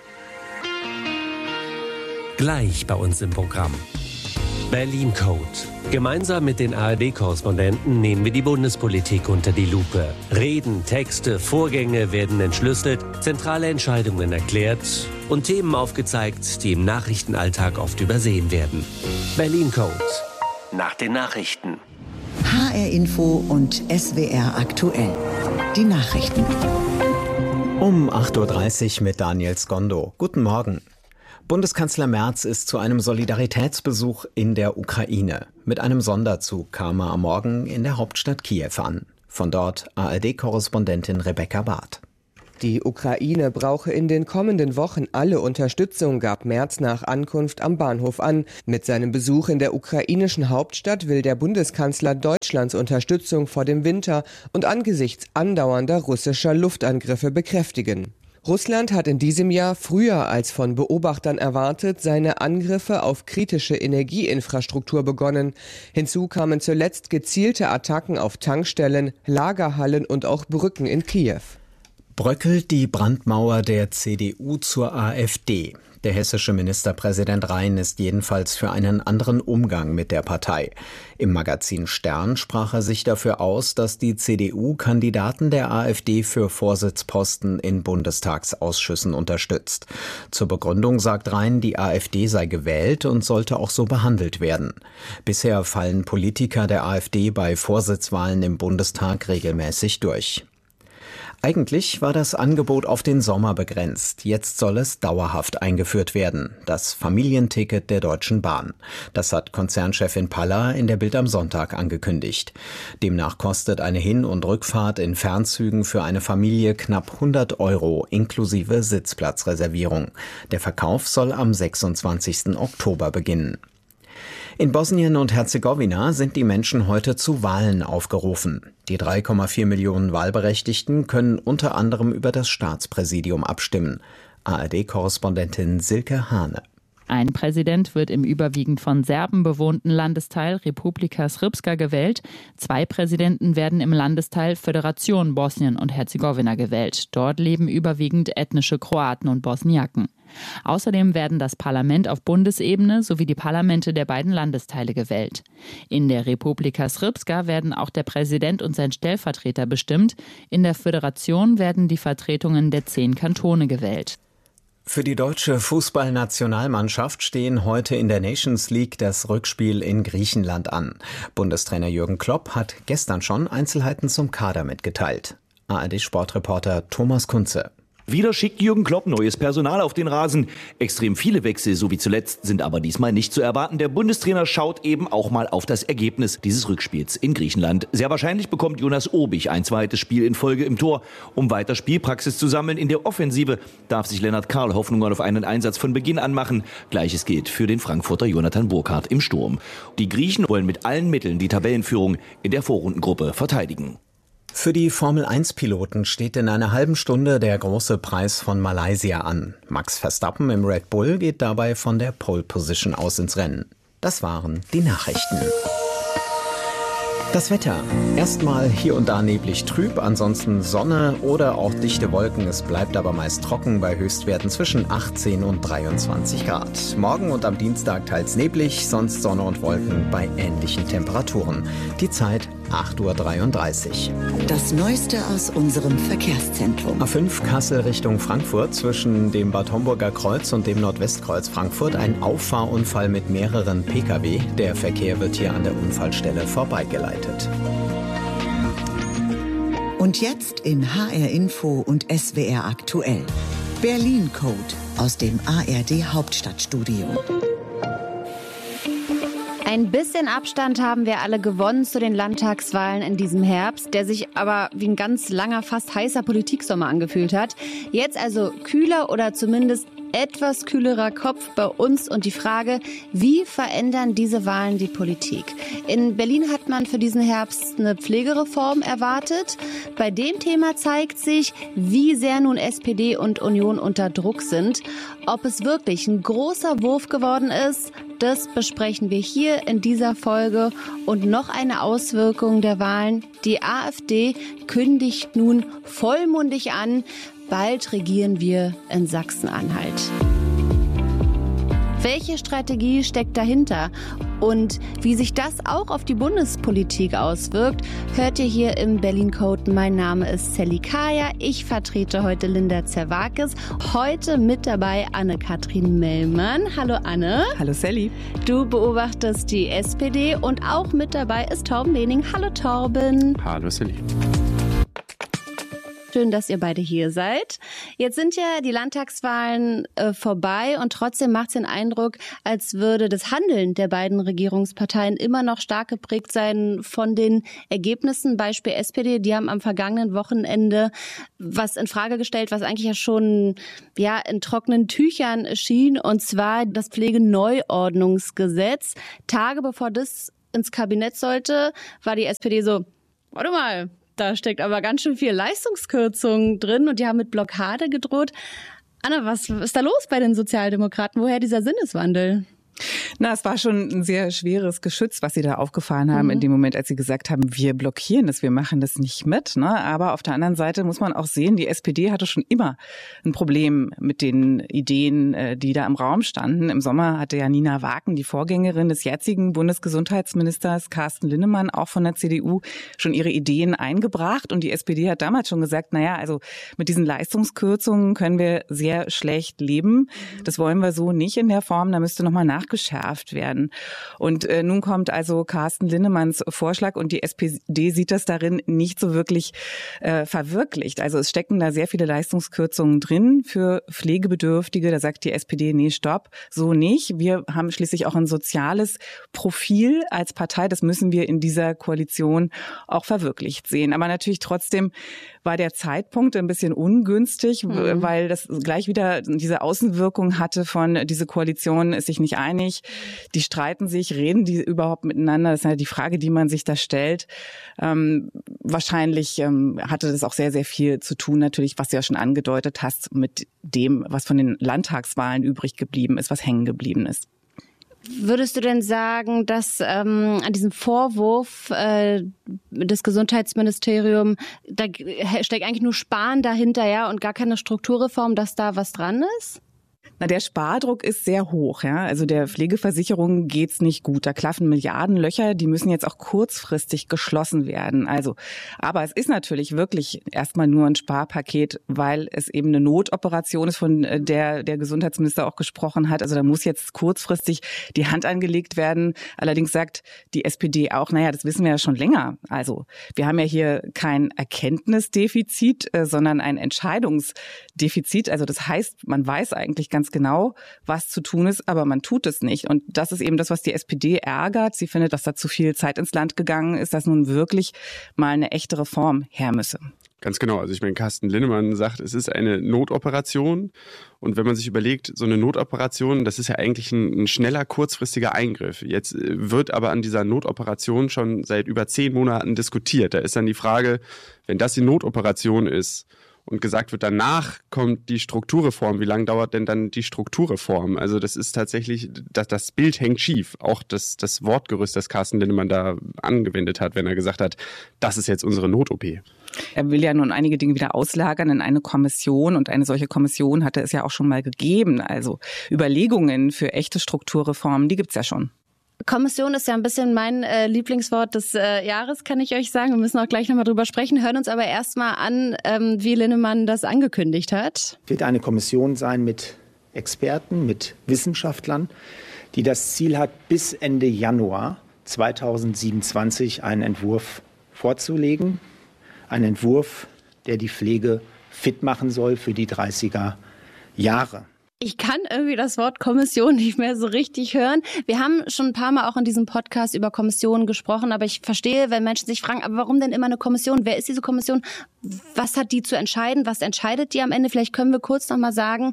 Gleich bei uns im Programm. Berlin Code. Gemeinsam mit den A R D-Korrespondenten nehmen wir die Bundespolitik unter die Lupe. Reden, Texte, Vorgänge werden entschlüsselt, zentrale Entscheidungen erklärt und Themen aufgezeigt, die im Nachrichtenalltag oft übersehen werden. Berlin Code. Nach den Nachrichten. H R Info und S W R aktuell. Die Nachrichten. Um acht Uhr dreißig mit Daniel Skondo. Guten Morgen. Bundeskanzler Merz ist zu einem Solidaritätsbesuch in der Ukraine. Mit einem Sonderzug kam er am Morgen in der Hauptstadt Kiew an. Von dort A R D-Korrespondentin Rebecca Barth. Die Ukraine brauche in den kommenden Wochen alle Unterstützung, gab Merz nach Ankunft am Bahnhof an. Mit seinem Besuch in der ukrainischen Hauptstadt will der Bundeskanzler Deutschlands Unterstützung vor dem Winter und angesichts andauernder russischer Luftangriffe bekräftigen. Russland hat in diesem Jahr früher als von Beobachtern erwartet seine Angriffe auf kritische Energieinfrastruktur begonnen. Hinzu kamen zuletzt gezielte Attacken auf Tankstellen, Lagerhallen und auch Brücken in Kiew. Bröckelt die Brandmauer der C D U zur AfD. Der hessische Ministerpräsident Rhein ist jedenfalls für einen anderen Umgang mit der Partei. Im Magazin Stern sprach er sich dafür aus, dass die C D U Kandidaten der AfD für Vorsitzposten in Bundestagsausschüssen unterstützt. Zur Begründung sagt Rhein, die AfD sei gewählt und sollte auch so behandelt werden. Bisher fallen Politiker der AfD bei Vorsitzwahlen im Bundestag regelmäßig durch. Eigentlich war das Angebot auf den Sommer begrenzt. Jetzt soll es dauerhaft eingeführt werden. Das Familienticket der Deutschen Bahn. Das hat Konzernchefin Paller in der Bild am Sonntag angekündigt. Demnach kostet eine Hin- und Rückfahrt in Fernzügen für eine Familie knapp hundert Euro inklusive Sitzplatzreservierung. Der Verkauf soll am sechsundzwanzigsten Oktober beginnen. In Bosnien und Herzegowina sind die Menschen heute zu Wahlen aufgerufen. Die drei Komma vier Millionen Wahlberechtigten können unter anderem über das Staatspräsidium abstimmen. A R D-Korrespondentin Silke Hane. Ein Präsident wird im überwiegend von Serben bewohnten Landesteil Republika Srpska gewählt. Zwei Präsidenten werden im Landesteil Föderation Bosnien und Herzegowina gewählt. Dort leben überwiegend ethnische Kroaten und Bosniaken. Außerdem werden das Parlament auf Bundesebene sowie die Parlamente der beiden Landesteile gewählt. In der Republika Srpska werden auch der Präsident und sein Stellvertreter bestimmt. In der Föderation werden die Vertretungen der zehn Kantone gewählt. Für die deutsche Fußballnationalmannschaft stehen heute in der Nations League das Rückspiel in Griechenland an. Bundestrainer Jürgen Klopp hat gestern schon Einzelheiten zum Kader mitgeteilt. A R D-Sportreporter Thomas Kunze. Wieder schickt Jürgen Klopp neues Personal auf den Rasen. Extrem viele Wechsel, so wie zuletzt, sind aber diesmal nicht zu erwarten. Der Bundestrainer schaut eben auch mal auf das Ergebnis dieses Rückspiels in Griechenland. Sehr wahrscheinlich bekommt Jonas Urbich ein zweites Spiel in Folge im Tor. Um weiter Spielpraxis zu sammeln in der Offensive, darf sich Lennart Karl Hoffnungen auf einen Einsatz von Beginn an machen. Gleiches gilt für den Frankfurter Jonathan Burkhardt im Sturm. Die Griechen wollen mit allen Mitteln die Tabellenführung in der Vorrundengruppe verteidigen. Für die Formel eins Piloten steht in einer halben Stunde der große Preis von Malaysia an. Max Verstappen im Red Bull geht dabei von der Pole Position aus ins Rennen. Das waren die Nachrichten. Das Wetter. Erstmal hier und da neblig trüb, ansonsten Sonne oder auch dichte Wolken. Es bleibt aber meist trocken bei Höchstwerten zwischen achtzehn und dreiundzwanzig Grad. Morgen und am Dienstag teils neblig, sonst Sonne und Wolken bei ähnlichen Temperaturen. Die Zeit acht Uhr dreiunddreißig. Das Neueste aus unserem Verkehrszentrum. A fünf Kassel Richtung Frankfurt zwischen dem Bad Homburger Kreuz und dem Nordwestkreuz Frankfurt ein Auffahrunfall mit mehreren Pkw. Der Verkehr wird hier an der Unfallstelle vorbeigeleitet. Und jetzt in H R Info und S W R aktuell. Berlin Code aus dem A R D Hauptstadtstudio. Ein bisschen Abstand haben wir alle gewonnen zu den Landtagswahlen in diesem Herbst, der sich aber wie ein ganz langer, fast heißer Politiksommer angefühlt hat. Jetzt also kühler oder zumindest etwas kühlerer Kopf bei uns und die Frage, wie verändern diese Wahlen die Politik? In Berlin hat man für diesen Herbst eine Pflegereform erwartet. Bei dem Thema zeigt sich, wie sehr nun S P D und Union unter Druck sind. Ob es wirklich ein großer Wurf geworden ist, das besprechen wir hier in dieser Folge. Und noch eine Auswirkung der Wahlen. Die AfD kündigt nun vollmundig an, bald regieren wir in Sachsen-Anhalt. Welche Strategie steckt dahinter? Und wie sich das auch auf die Bundespolitik auswirkt, hört ihr hier im Berlin Code. Mein Name ist Sally Kaya. Ich vertrete heute Linda Zerwakis. Heute mit dabei Anne-Kathrin Mellmann. Hallo Anne. Hallo Sally. Du beobachtest die S P D und auch mit dabei ist Torben Lehning. Hallo Torben. Hallo Sally. Schön, dass ihr beide hier seid. Jetzt sind ja die Landtagswahlen äh, vorbei und trotzdem macht es den Eindruck, als würde das Handeln der beiden Regierungsparteien immer noch stark geprägt sein von den Ergebnissen. Beispiel S P D, die haben am vergangenen Wochenende was in Frage gestellt, was eigentlich ja schon ja in trockenen Tüchern schien, und zwar das Pflegeneuordnungsgesetz. Tage bevor das ins Kabinett sollte, war die S P D so, warte mal, da steckt aber ganz schön viel Leistungskürzung drin und die haben mit Blockade gedroht. Anne, was ist da los bei den Sozialdemokraten? Woher dieser Sinneswandel? Na, es war schon ein sehr schweres Geschütz, was sie da aufgefahren haben mhm. in dem Moment, als sie gesagt haben, wir blockieren das, wir machen das nicht mit. Ne? Aber auf der anderen Seite muss man auch sehen, die S P D hatte schon immer ein Problem mit den Ideen, die da im Raum standen. Im Sommer hatte ja Nina Waken, die Vorgängerin des jetzigen Bundesgesundheitsministers Carsten Linnemann, auch von der C D U, schon ihre Ideen eingebracht. Und die S P D hat damals schon gesagt, naja, also mit diesen Leistungskürzungen können wir sehr schlecht leben. Das wollen wir so nicht in der Form, da müsste nochmal nach geschärft werden. Und äh, nun kommt also Carsten Linnemanns Vorschlag und die S P D sieht das darin nicht so wirklich äh, verwirklicht. Also es stecken da sehr viele Leistungskürzungen drin für Pflegebedürftige. Da sagt die S P D, nee, stopp, so nicht. Wir haben schließlich auch ein soziales Profil als Partei. Das müssen wir in dieser Koalition auch verwirklicht sehen. Aber natürlich trotzdem war der Zeitpunkt ein bisschen ungünstig, mhm. weil das gleich wieder diese Außenwirkung hatte von, diese Koalition ist sich nicht einig. Die streiten sich, reden die überhaupt miteinander? Das ist halt die Frage, die man sich da stellt. Ähm, wahrscheinlich ähm, hatte das auch sehr, sehr viel zu tun, natürlich, was du ja schon angedeutet hast, mit dem, was von den Landtagswahlen übrig geblieben ist, was hängen geblieben ist. Würdest du denn sagen, dass ähm, an diesem Vorwurf äh, des Gesundheitsministeriums, da steckt eigentlich nur Sparen dahinter, ja, und gar keine Strukturreform, dass da was dran ist? Na, der Spardruck ist sehr hoch, ja. Also der Pflegeversicherung geht's nicht gut. Da klaffen Milliardenlöcher, die müssen jetzt auch kurzfristig geschlossen werden. Also, aber es ist natürlich wirklich erstmal nur ein Sparpaket, weil es eben eine Notoperation ist, von der der Gesundheitsminister auch gesprochen hat. Also da muss jetzt kurzfristig die Hand angelegt werden. Allerdings sagt die S P D auch, naja, das wissen wir ja schon länger. Also wir haben ja hier kein Erkenntnisdefizit, sondern ein Entscheidungsdefizit. Also das heißt, man weiß eigentlich ganz genau, was zu tun ist, aber man tut es nicht. Und das ist eben das, was die S P D ärgert. Sie findet, dass da zu viel Zeit ins Land gegangen ist, dass nun wirklich mal eine echte Reform her müsse. Ganz genau. Also ich meine, Carsten Linnemann sagt, es ist eine Notoperation. Und wenn man sich überlegt, so eine Notoperation, das ist ja eigentlich ein, ein schneller, kurzfristiger Eingriff. Jetzt wird aber an dieser Notoperation schon seit über zehn Monaten diskutiert. Da ist dann die Frage, wenn das die Notoperation ist, und gesagt wird, danach kommt die Strukturreform. Wie lange dauert denn dann die Strukturreform? Also das ist tatsächlich, das, das Bild hängt schief. Auch das, das Wortgerüst, das Carsten Linnemann da angewendet hat, wenn er gesagt hat, das ist jetzt unsere Not-O P. Er will ja nun einige Dinge wieder auslagern in eine Kommission. Und eine solche Kommission hatte es ja auch schon mal gegeben. Also Überlegungen für echte Strukturreformen, die gibt's ja schon. Kommission ist ja ein bisschen mein äh, Lieblingswort des äh, Jahres, kann ich euch sagen. Wir müssen auch gleich nochmal drüber sprechen, hören uns aber erstmal an, ähm, wie Linnemann das angekündigt hat. Es wird eine Kommission sein mit Experten, mit Wissenschaftlern, die das Ziel hat, bis Ende Januar zweitausendsiebenundzwanzig einen Entwurf vorzulegen. Ein Entwurf, der die Pflege fit machen soll für die dreißiger Jahre. Ich kann irgendwie das Wort Kommission nicht mehr so richtig hören. Wir haben schon ein paar Mal auch in diesem Podcast über Kommissionen gesprochen, aber ich verstehe, wenn Menschen sich fragen, aber warum denn immer eine Kommission? Wer ist diese Kommission? Was hat die zu entscheiden? Was entscheidet die am Ende? Vielleicht können wir kurz noch mal sagen,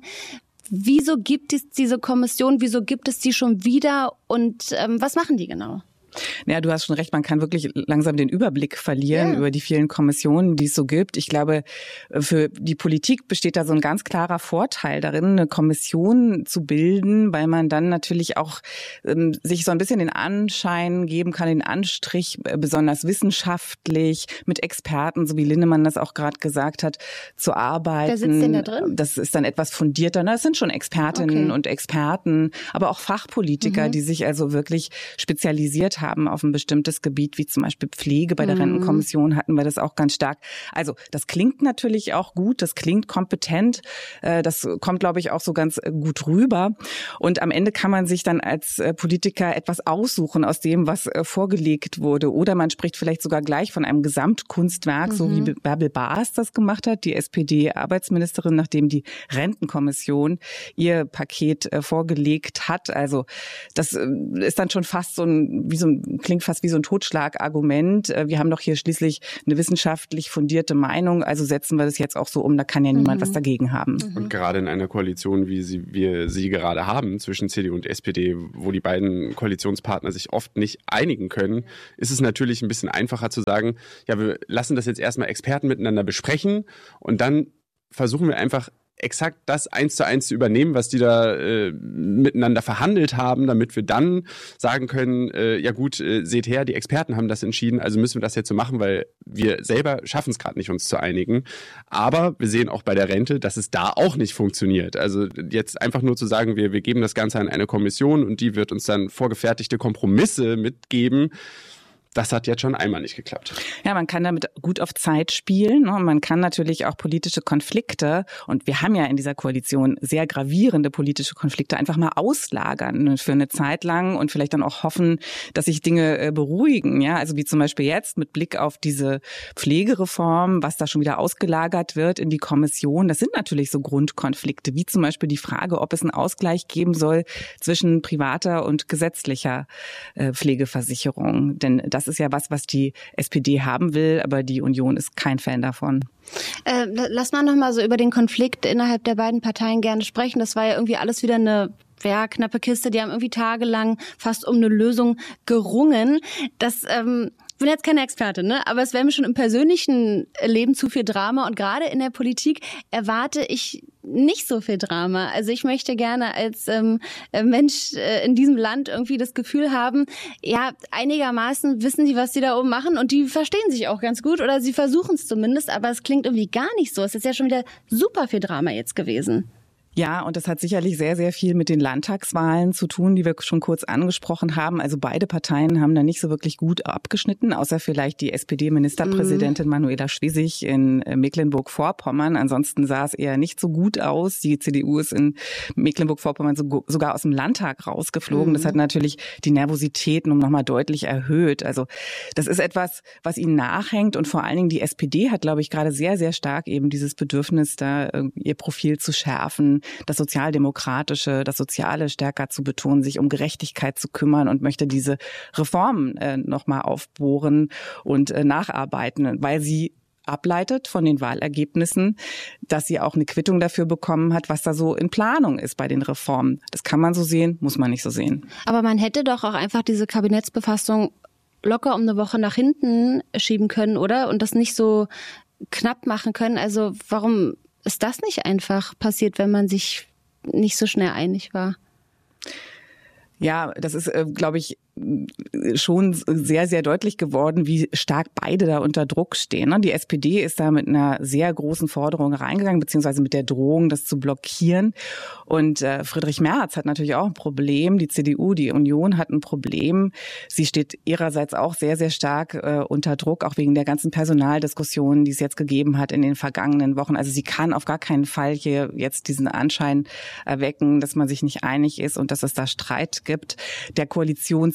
wieso gibt es diese Kommission? Wieso gibt es die schon wieder? Und ähm, was machen die genau? Ja, du hast schon recht, man kann wirklich langsam den Überblick verlieren ja. über die vielen Kommissionen, die es so gibt. Ich glaube, für die Politik besteht da so ein ganz klarer Vorteil darin, eine Kommission zu bilden, weil man dann natürlich auch ähm, sich so ein bisschen den Anschein geben kann, den Anstrich, äh, besonders wissenschaftlich, mit Experten, so wie Linnemann das auch gerade gesagt hat, zu arbeiten. Wer sitzt denn da drin? Das ist dann etwas fundierter. Das sind schon Expertinnen okay. und Experten, aber auch Fachpolitiker, mhm. die sich also wirklich spezialisiert haben. haben auf ein bestimmtes Gebiet, wie zum Beispiel Pflege. Bei der mhm. Rentenkommission hatten wir das auch ganz stark. Also das klingt natürlich auch gut, das klingt kompetent, das kommt, glaube ich, auch so ganz gut rüber. Und am Ende kann man sich dann als Politiker etwas aussuchen aus dem, was vorgelegt wurde. Oder man spricht vielleicht sogar gleich von einem Gesamtkunstwerk, mhm. so wie Bärbel Baas das gemacht hat, die S P D-Arbeitsministerin, nachdem die Rentenkommission ihr Paket vorgelegt hat. Also das ist dann schon fast so ein, wie so ein klingt fast wie so ein Totschlagargument. Wir haben doch hier schließlich eine wissenschaftlich fundierte Meinung, also setzen wir das jetzt auch so um, da kann ja niemand mhm. was dagegen haben. Mhm. Und gerade in einer Koalition, wie sie, wir sie gerade haben, zwischen C D U und S P D, wo die beiden Koalitionspartner sich oft nicht einigen können, ist es natürlich ein bisschen einfacher zu sagen, ja, wir lassen das jetzt erstmal Experten miteinander besprechen und dann versuchen wir einfach exakt das eins zu eins zu übernehmen, was die da äh, miteinander verhandelt haben, damit wir dann sagen können, äh, ja gut, äh, seht her, die Experten haben das entschieden, also müssen wir das jetzt so machen, weil wir selber schaffen es gerade nicht, uns zu einigen. Aber wir sehen auch bei der Rente, dass es da auch nicht funktioniert. Also jetzt einfach nur zu sagen, wir, wir geben das Ganze an eine Kommission und die wird uns dann vorgefertigte Kompromisse mitgeben, das hat jetzt schon einmal nicht geklappt. Ja, man kann damit gut auf Zeit spielen. Ne? Man kann natürlich auch politische Konflikte, und wir haben ja in dieser Koalition sehr gravierende politische Konflikte, einfach mal auslagern für eine Zeit lang und vielleicht dann auch hoffen, dass sich Dinge beruhigen. Ja, also wie zum Beispiel jetzt mit Blick auf diese Pflegereform, was da schon wieder ausgelagert wird in die Kommission. Das sind natürlich so Grundkonflikte, wie zum Beispiel die Frage, ob es einen Ausgleich geben soll zwischen privater und gesetzlicher Pflegeversicherung. Denn das Das ist ja was, was die S P D haben will, aber die Union ist kein Fan davon. Äh, lass mal noch mal so über den Konflikt innerhalb der beiden Parteien gerne sprechen. Das war ja irgendwie alles wieder eine ja, knappe Kiste. Die haben irgendwie tagelang fast um eine Lösung gerungen. Das ähm Ich bin jetzt keine Expertin, ne? Aber es wäre mir schon im persönlichen Leben zu viel Drama. Und gerade in der Politik erwarte ich nicht so viel Drama. Also ich möchte gerne als ähm, Mensch äh, in diesem Land irgendwie das Gefühl haben, ja, einigermaßen wissen die, was die da oben machen. Und die verstehen sich auch ganz gut. Oder sie versuchen es zumindest. Aber es klingt irgendwie gar nicht so. Es ist ja schon wieder super viel Drama jetzt gewesen. Ja, und das hat sicherlich sehr, sehr viel mit den Landtagswahlen zu tun, die wir schon kurz angesprochen haben. Also beide Parteien haben da nicht so wirklich gut abgeschnitten, außer vielleicht die S P D-Ministerpräsidentin mhm. Manuela Schwesig in Mecklenburg-Vorpommern. Ansonsten sah es eher nicht so gut aus. Die C D U ist in Mecklenburg-Vorpommern sogar aus dem Landtag rausgeflogen. Mhm. Das hat natürlich die Nervosität noch mal deutlich erhöht. Also das ist etwas, was ihnen nachhängt. Und vor allen Dingen die S P D hat, glaube ich, gerade sehr, sehr stark eben dieses Bedürfnis, da ihr Profil zu schärfen, das Sozialdemokratische, das Soziale stärker zu betonen, sich um Gerechtigkeit zu kümmern und möchte diese Reformen äh, nochmal aufbohren und äh, nacharbeiten, weil sie ableitet von den Wahlergebnissen, dass sie auch eine Quittung dafür bekommen hat, was da so in Planung ist bei den Reformen. Das kann man so sehen, muss man nicht so sehen. Aber man hätte doch auch einfach diese Kabinettsbefassung locker um eine Woche nach hinten schieben können, oder? Und das nicht so knapp machen können. Also warum ist das nicht einfach passiert, wenn man sich nicht so schnell einig war? Ja, das ist, äh, glaube ich, schon sehr, sehr deutlich geworden, wie stark beide da unter Druck stehen. Die S P D ist da mit einer sehr großen Forderung reingegangen, beziehungsweise mit der Drohung, das zu blockieren. Und Friedrich Merz hat natürlich auch ein Problem. Die C D U, die Union hat ein Problem. Sie steht ihrerseits auch sehr, sehr stark unter Druck, auch wegen der ganzen Personaldiskussionen, die es jetzt gegeben hat in den vergangenen Wochen. Also sie kann auf gar keinen Fall hier jetzt diesen Anschein erwecken, dass man sich nicht einig ist und dass es da Streit gibt. Der Koalitionspartner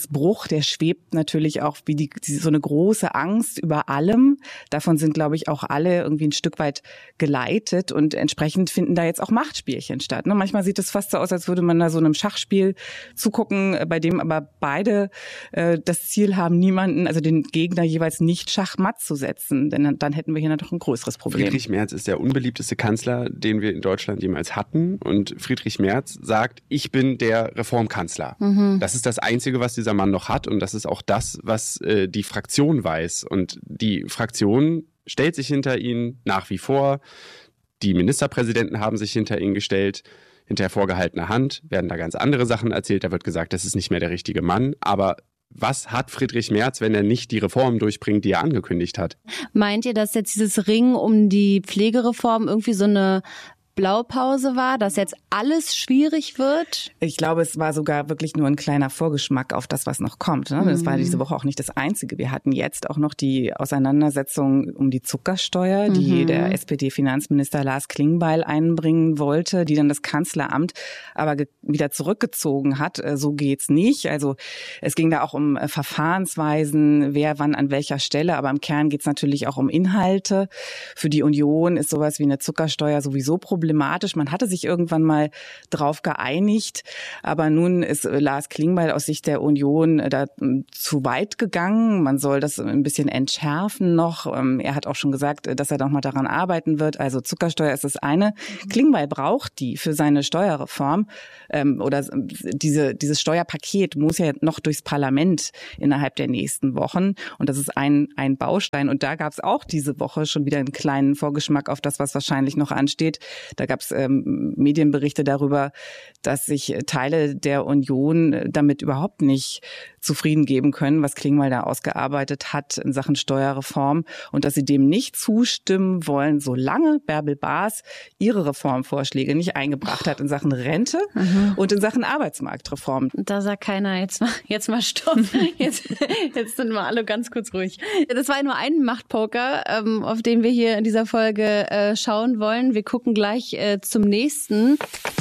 Regierungsbruch, der schwebt natürlich auch wie die, so eine große Angst über allem. Davon sind, glaube ich, auch alle irgendwie ein Stück weit geleitet und entsprechend finden da jetzt auch Machtspielchen statt. Ne? Manchmal sieht es fast so aus, als würde man da so einem Schachspiel zugucken, bei dem aber beide äh, das Ziel haben, niemanden, also den Gegner jeweils nicht schachmatt zu setzen. Denn dann hätten wir hier noch ein größeres Problem. Friedrich Merz ist der unbeliebteste Kanzler, den wir in Deutschland jemals hatten. Und Friedrich Merz sagt, ich bin der Reformkanzler. Mhm. Das ist das Einzige, was dieser Mann noch hat. Und das ist auch das, was äh, die Fraktion weiß. Und die Fraktion stellt sich hinter ihn nach wie vor. Die Ministerpräsidenten haben sich hinter ihn gestellt. Hinter vorgehaltener Hand werden da ganz andere Sachen erzählt. Da wird gesagt, das ist nicht mehr der richtige Mann. Aber was hat Friedrich Merz, wenn er nicht die Reformen durchbringt, die er angekündigt hat? Meint ihr, dass jetzt dieses Ringen um die Pflegereform irgendwie so eine Blaupause war, dass jetzt alles schwierig wird? Ich glaube, es war sogar wirklich nur ein kleiner Vorgeschmack auf das, was noch kommt. Ne? Das war diese Woche auch nicht das Einzige. Wir hatten jetzt auch noch die Auseinandersetzung um die Zuckersteuer, die mhm. der S P D-Finanzminister Lars Klingbeil einbringen wollte, die dann das Kanzleramt aber ge- wieder zurückgezogen hat. So geht's nicht. Also es ging da auch um Verfahrensweisen, wer wann an welcher Stelle. Aber im Kern geht's natürlich auch um Inhalte. Für die Union ist sowas wie eine Zuckersteuer sowieso problematisch. Man hatte sich irgendwann mal drauf geeinigt, aber nun ist Lars Klingbeil aus Sicht der Union da zu weit gegangen. Man soll das ein bisschen entschärfen noch. Er hat auch schon gesagt, dass er noch mal daran arbeiten wird. Also Zuckersteuer ist das eine. Klingbeil braucht die für seine Steuerreform oder diese, dieses Steuerpaket muss ja noch durchs Parlament innerhalb der nächsten Wochen und das ist ein, ein Baustein. Und da gab es auch diese Woche schon wieder einen kleinen Vorgeschmack auf das, was wahrscheinlich noch ansteht. Da gab es ähm, Medienberichte darüber, dass sich Teile der Union damit überhaupt nicht zufrieden geben können, was Klingbeil da ausgearbeitet hat in Sachen Steuerreform und dass sie dem nicht zustimmen wollen, solange Bärbel Baas ihre Reformvorschläge nicht eingebracht hat in Sachen Rente mhm. und in Sachen Arbeitsmarktreform. Da sagt keiner, jetzt mal, jetzt mal Stopp, jetzt, jetzt sind wir alle ganz kurz ruhig. Das war nur ein Machtpoker, ähm, auf den wir hier in dieser Folge äh, schauen wollen. Wir gucken gleich äh, zum nächsten.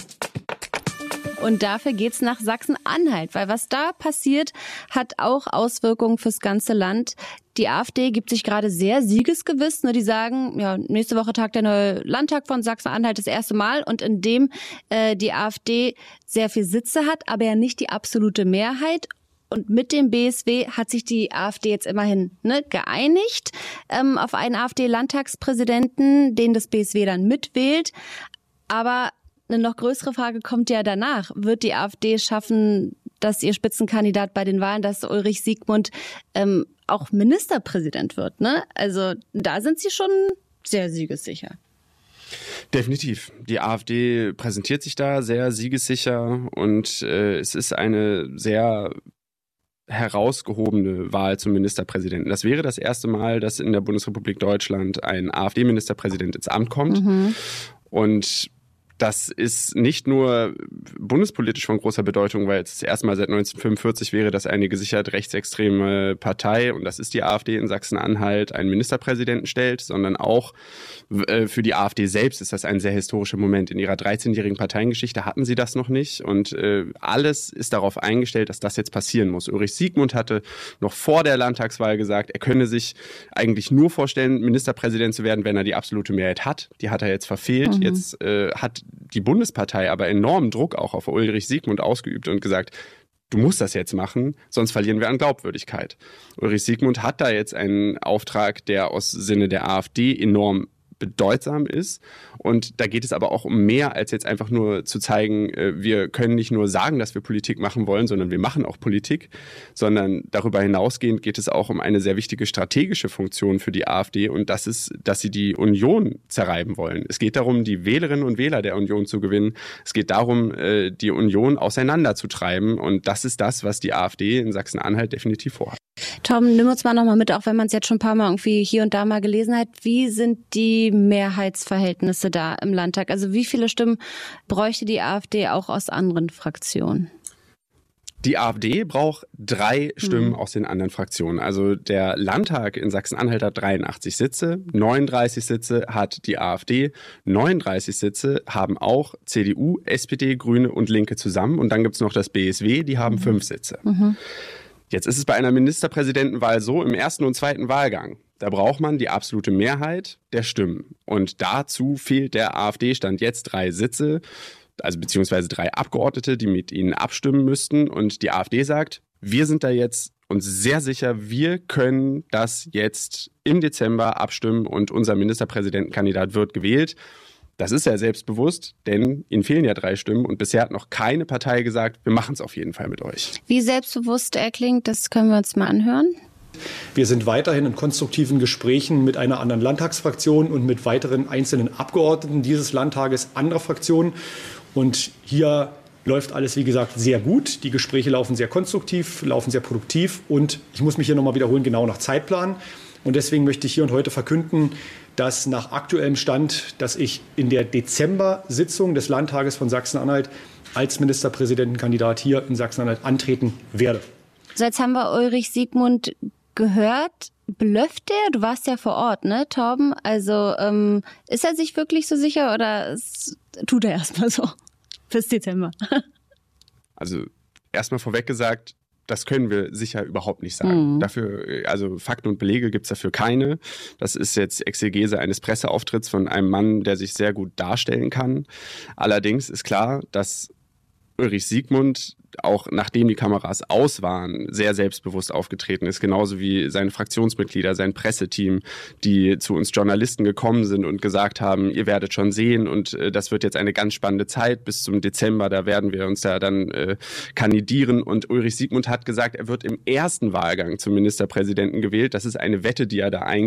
Und dafür geht's nach Sachsen-Anhalt, weil was da passiert, hat auch Auswirkungen fürs ganze Land. Die AfD gibt sich gerade sehr siegesgewiss. Die sagen, ja, nächste Woche tagt der neue Landtag von Sachsen-Anhalt das erste Mal und in dem äh, die AfD sehr viel Sitze hat, aber ja nicht die absolute Mehrheit. Und mit dem B S W hat sich die AfD jetzt immerhin ne, geeinigt ähm, auf einen AfD-Landtagspräsidenten, den das B S W dann mitwählt. Aber eine noch größere Frage kommt ja danach. Wird die AfD schaffen, dass ihr Spitzenkandidat bei den Wahlen, dass Ulrich Siegmund ähm, auch Ministerpräsident wird? Ne? Also da sind sie schon sehr siegessicher. Definitiv. Die AfD präsentiert sich da sehr siegessicher und äh, es ist eine sehr herausgehobene Wahl zum Ministerpräsidenten. Das wäre das erste Mal, dass in der Bundesrepublik Deutschland ein AfD-Ministerpräsident ins Amt kommt. Mhm. Und das ist nicht nur bundespolitisch von großer Bedeutung, weil es das erste Mal seit neunzehnhundertfünfundvierzig wäre, dass eine gesichert rechtsextreme Partei, und das ist die AfD in Sachsen-Anhalt, einen Ministerpräsidenten stellt, sondern auch äh, für die AfD selbst ist das ein sehr historischer Moment. In ihrer dreizehnjährigen Parteiengeschichte hatten sie das noch nicht und äh, alles ist darauf eingestellt, dass das jetzt passieren muss. Ulrich Siegmund hatte noch vor der Landtagswahl gesagt, er könne sich eigentlich nur vorstellen, Ministerpräsident zu werden, wenn er die absolute Mehrheit hat. Die hat er jetzt verfehlt. Mhm. Jetzt äh, hat die Bundespartei aber enormen Druck auch auf Ulrich Siegmund ausgeübt und gesagt, du musst das jetzt machen, sonst verlieren wir an Glaubwürdigkeit. Ulrich Siegmund hat da jetzt einen Auftrag, der aus Sinne der AfD enorm bedeutsam ist. Und da geht es aber auch um mehr, als jetzt einfach nur zu zeigen, wir können nicht nur sagen, dass wir Politik machen wollen, sondern wir machen auch Politik, sondern darüber hinausgehend geht es auch um eine sehr wichtige strategische Funktion für die AfD und das ist, dass sie die Union zerreiben wollen. Es geht darum, die Wählerinnen und Wähler der Union zu gewinnen. Es geht darum, die Union auseinanderzutreiben und das ist das, was die AfD in Sachsen-Anhalt definitiv vorhat. Tom, nimm uns mal nochmal mit, auch wenn man es jetzt schon ein paar Mal irgendwie hier und da mal gelesen hat. Wie sind die Mehrheitsverhältnisse da im Landtag? Also wie viele Stimmen bräuchte die AfD auch aus anderen Fraktionen? Die AfD braucht drei Stimmen mhm. aus den anderen Fraktionen. Also der Landtag in Sachsen-Anhalt hat dreiundachtzig Sitze, neununddreißig Sitze hat die AfD, neununddreißig Sitze haben auch C D U, S P D, Grüne und Linke zusammen. Und dann gibt's noch das B S W, die haben mhm. fünf Sitze. Mhm. Jetzt ist es bei einer Ministerpräsidentenwahl so, im ersten und zweiten Wahlgang, da braucht man die absolute Mehrheit der Stimmen. Und dazu fehlt der AfD Stand jetzt drei Sitze, also beziehungsweise drei Abgeordnete, die mit ihnen abstimmen müssten. Und die AfD sagt, wir sind da jetzt uns sehr sicher, wir können das jetzt im Dezember abstimmen und unser Ministerpräsidentenkandidat wird gewählt. Das ist ja selbstbewusst, denn ihnen fehlen ja drei Stimmen und bisher hat noch keine Partei gesagt, wir machen es auf jeden Fall mit euch. Wie selbstbewusst er klingt, das können wir uns mal anhören. Wir sind weiterhin in konstruktiven Gesprächen mit einer anderen Landtagsfraktion und mit weiteren einzelnen Abgeordneten dieses Landtages anderer Fraktionen. Und hier läuft alles, wie gesagt, sehr gut. Die Gespräche laufen sehr konstruktiv, laufen sehr produktiv. Und ich muss mich hier nochmal wiederholen, genau nach Zeitplan. Und deswegen möchte ich hier und heute verkünden, dass nach aktuellem Stand, dass ich in der Dezember-Sitzung des Landtages von Sachsen-Anhalt als Ministerpräsidentenkandidat hier in Sachsen-Anhalt antreten werde. So, jetzt haben wir Ulrich Siegmund gehört. Blöfft er? Du warst ja vor Ort, ne, Torben? Also ähm, ist er sich wirklich so sicher oder tut er erstmal so fürs Dezember? Also erstmal vorweg gesagt, das können wir sicher überhaupt nicht sagen. Mhm. Dafür, also Fakten und Belege gibt es dafür keine. Das ist jetzt Exegese eines Presseauftritts von einem Mann, der sich sehr gut darstellen kann. Allerdings ist klar, dass Ulrich Siegmund, auch nachdem die Kameras aus waren, sehr selbstbewusst aufgetreten ist. Genauso wie seine Fraktionsmitglieder, sein Presseteam, die zu uns Journalisten gekommen sind und gesagt haben, ihr werdet schon sehen und äh, das wird jetzt eine ganz spannende Zeit bis zum Dezember, da werden wir uns da dann äh, kandidieren. Und Ulrich Siegmund hat gesagt, er wird im ersten Wahlgang zum Ministerpräsidenten gewählt. Das ist eine Wette, die er da eingeht.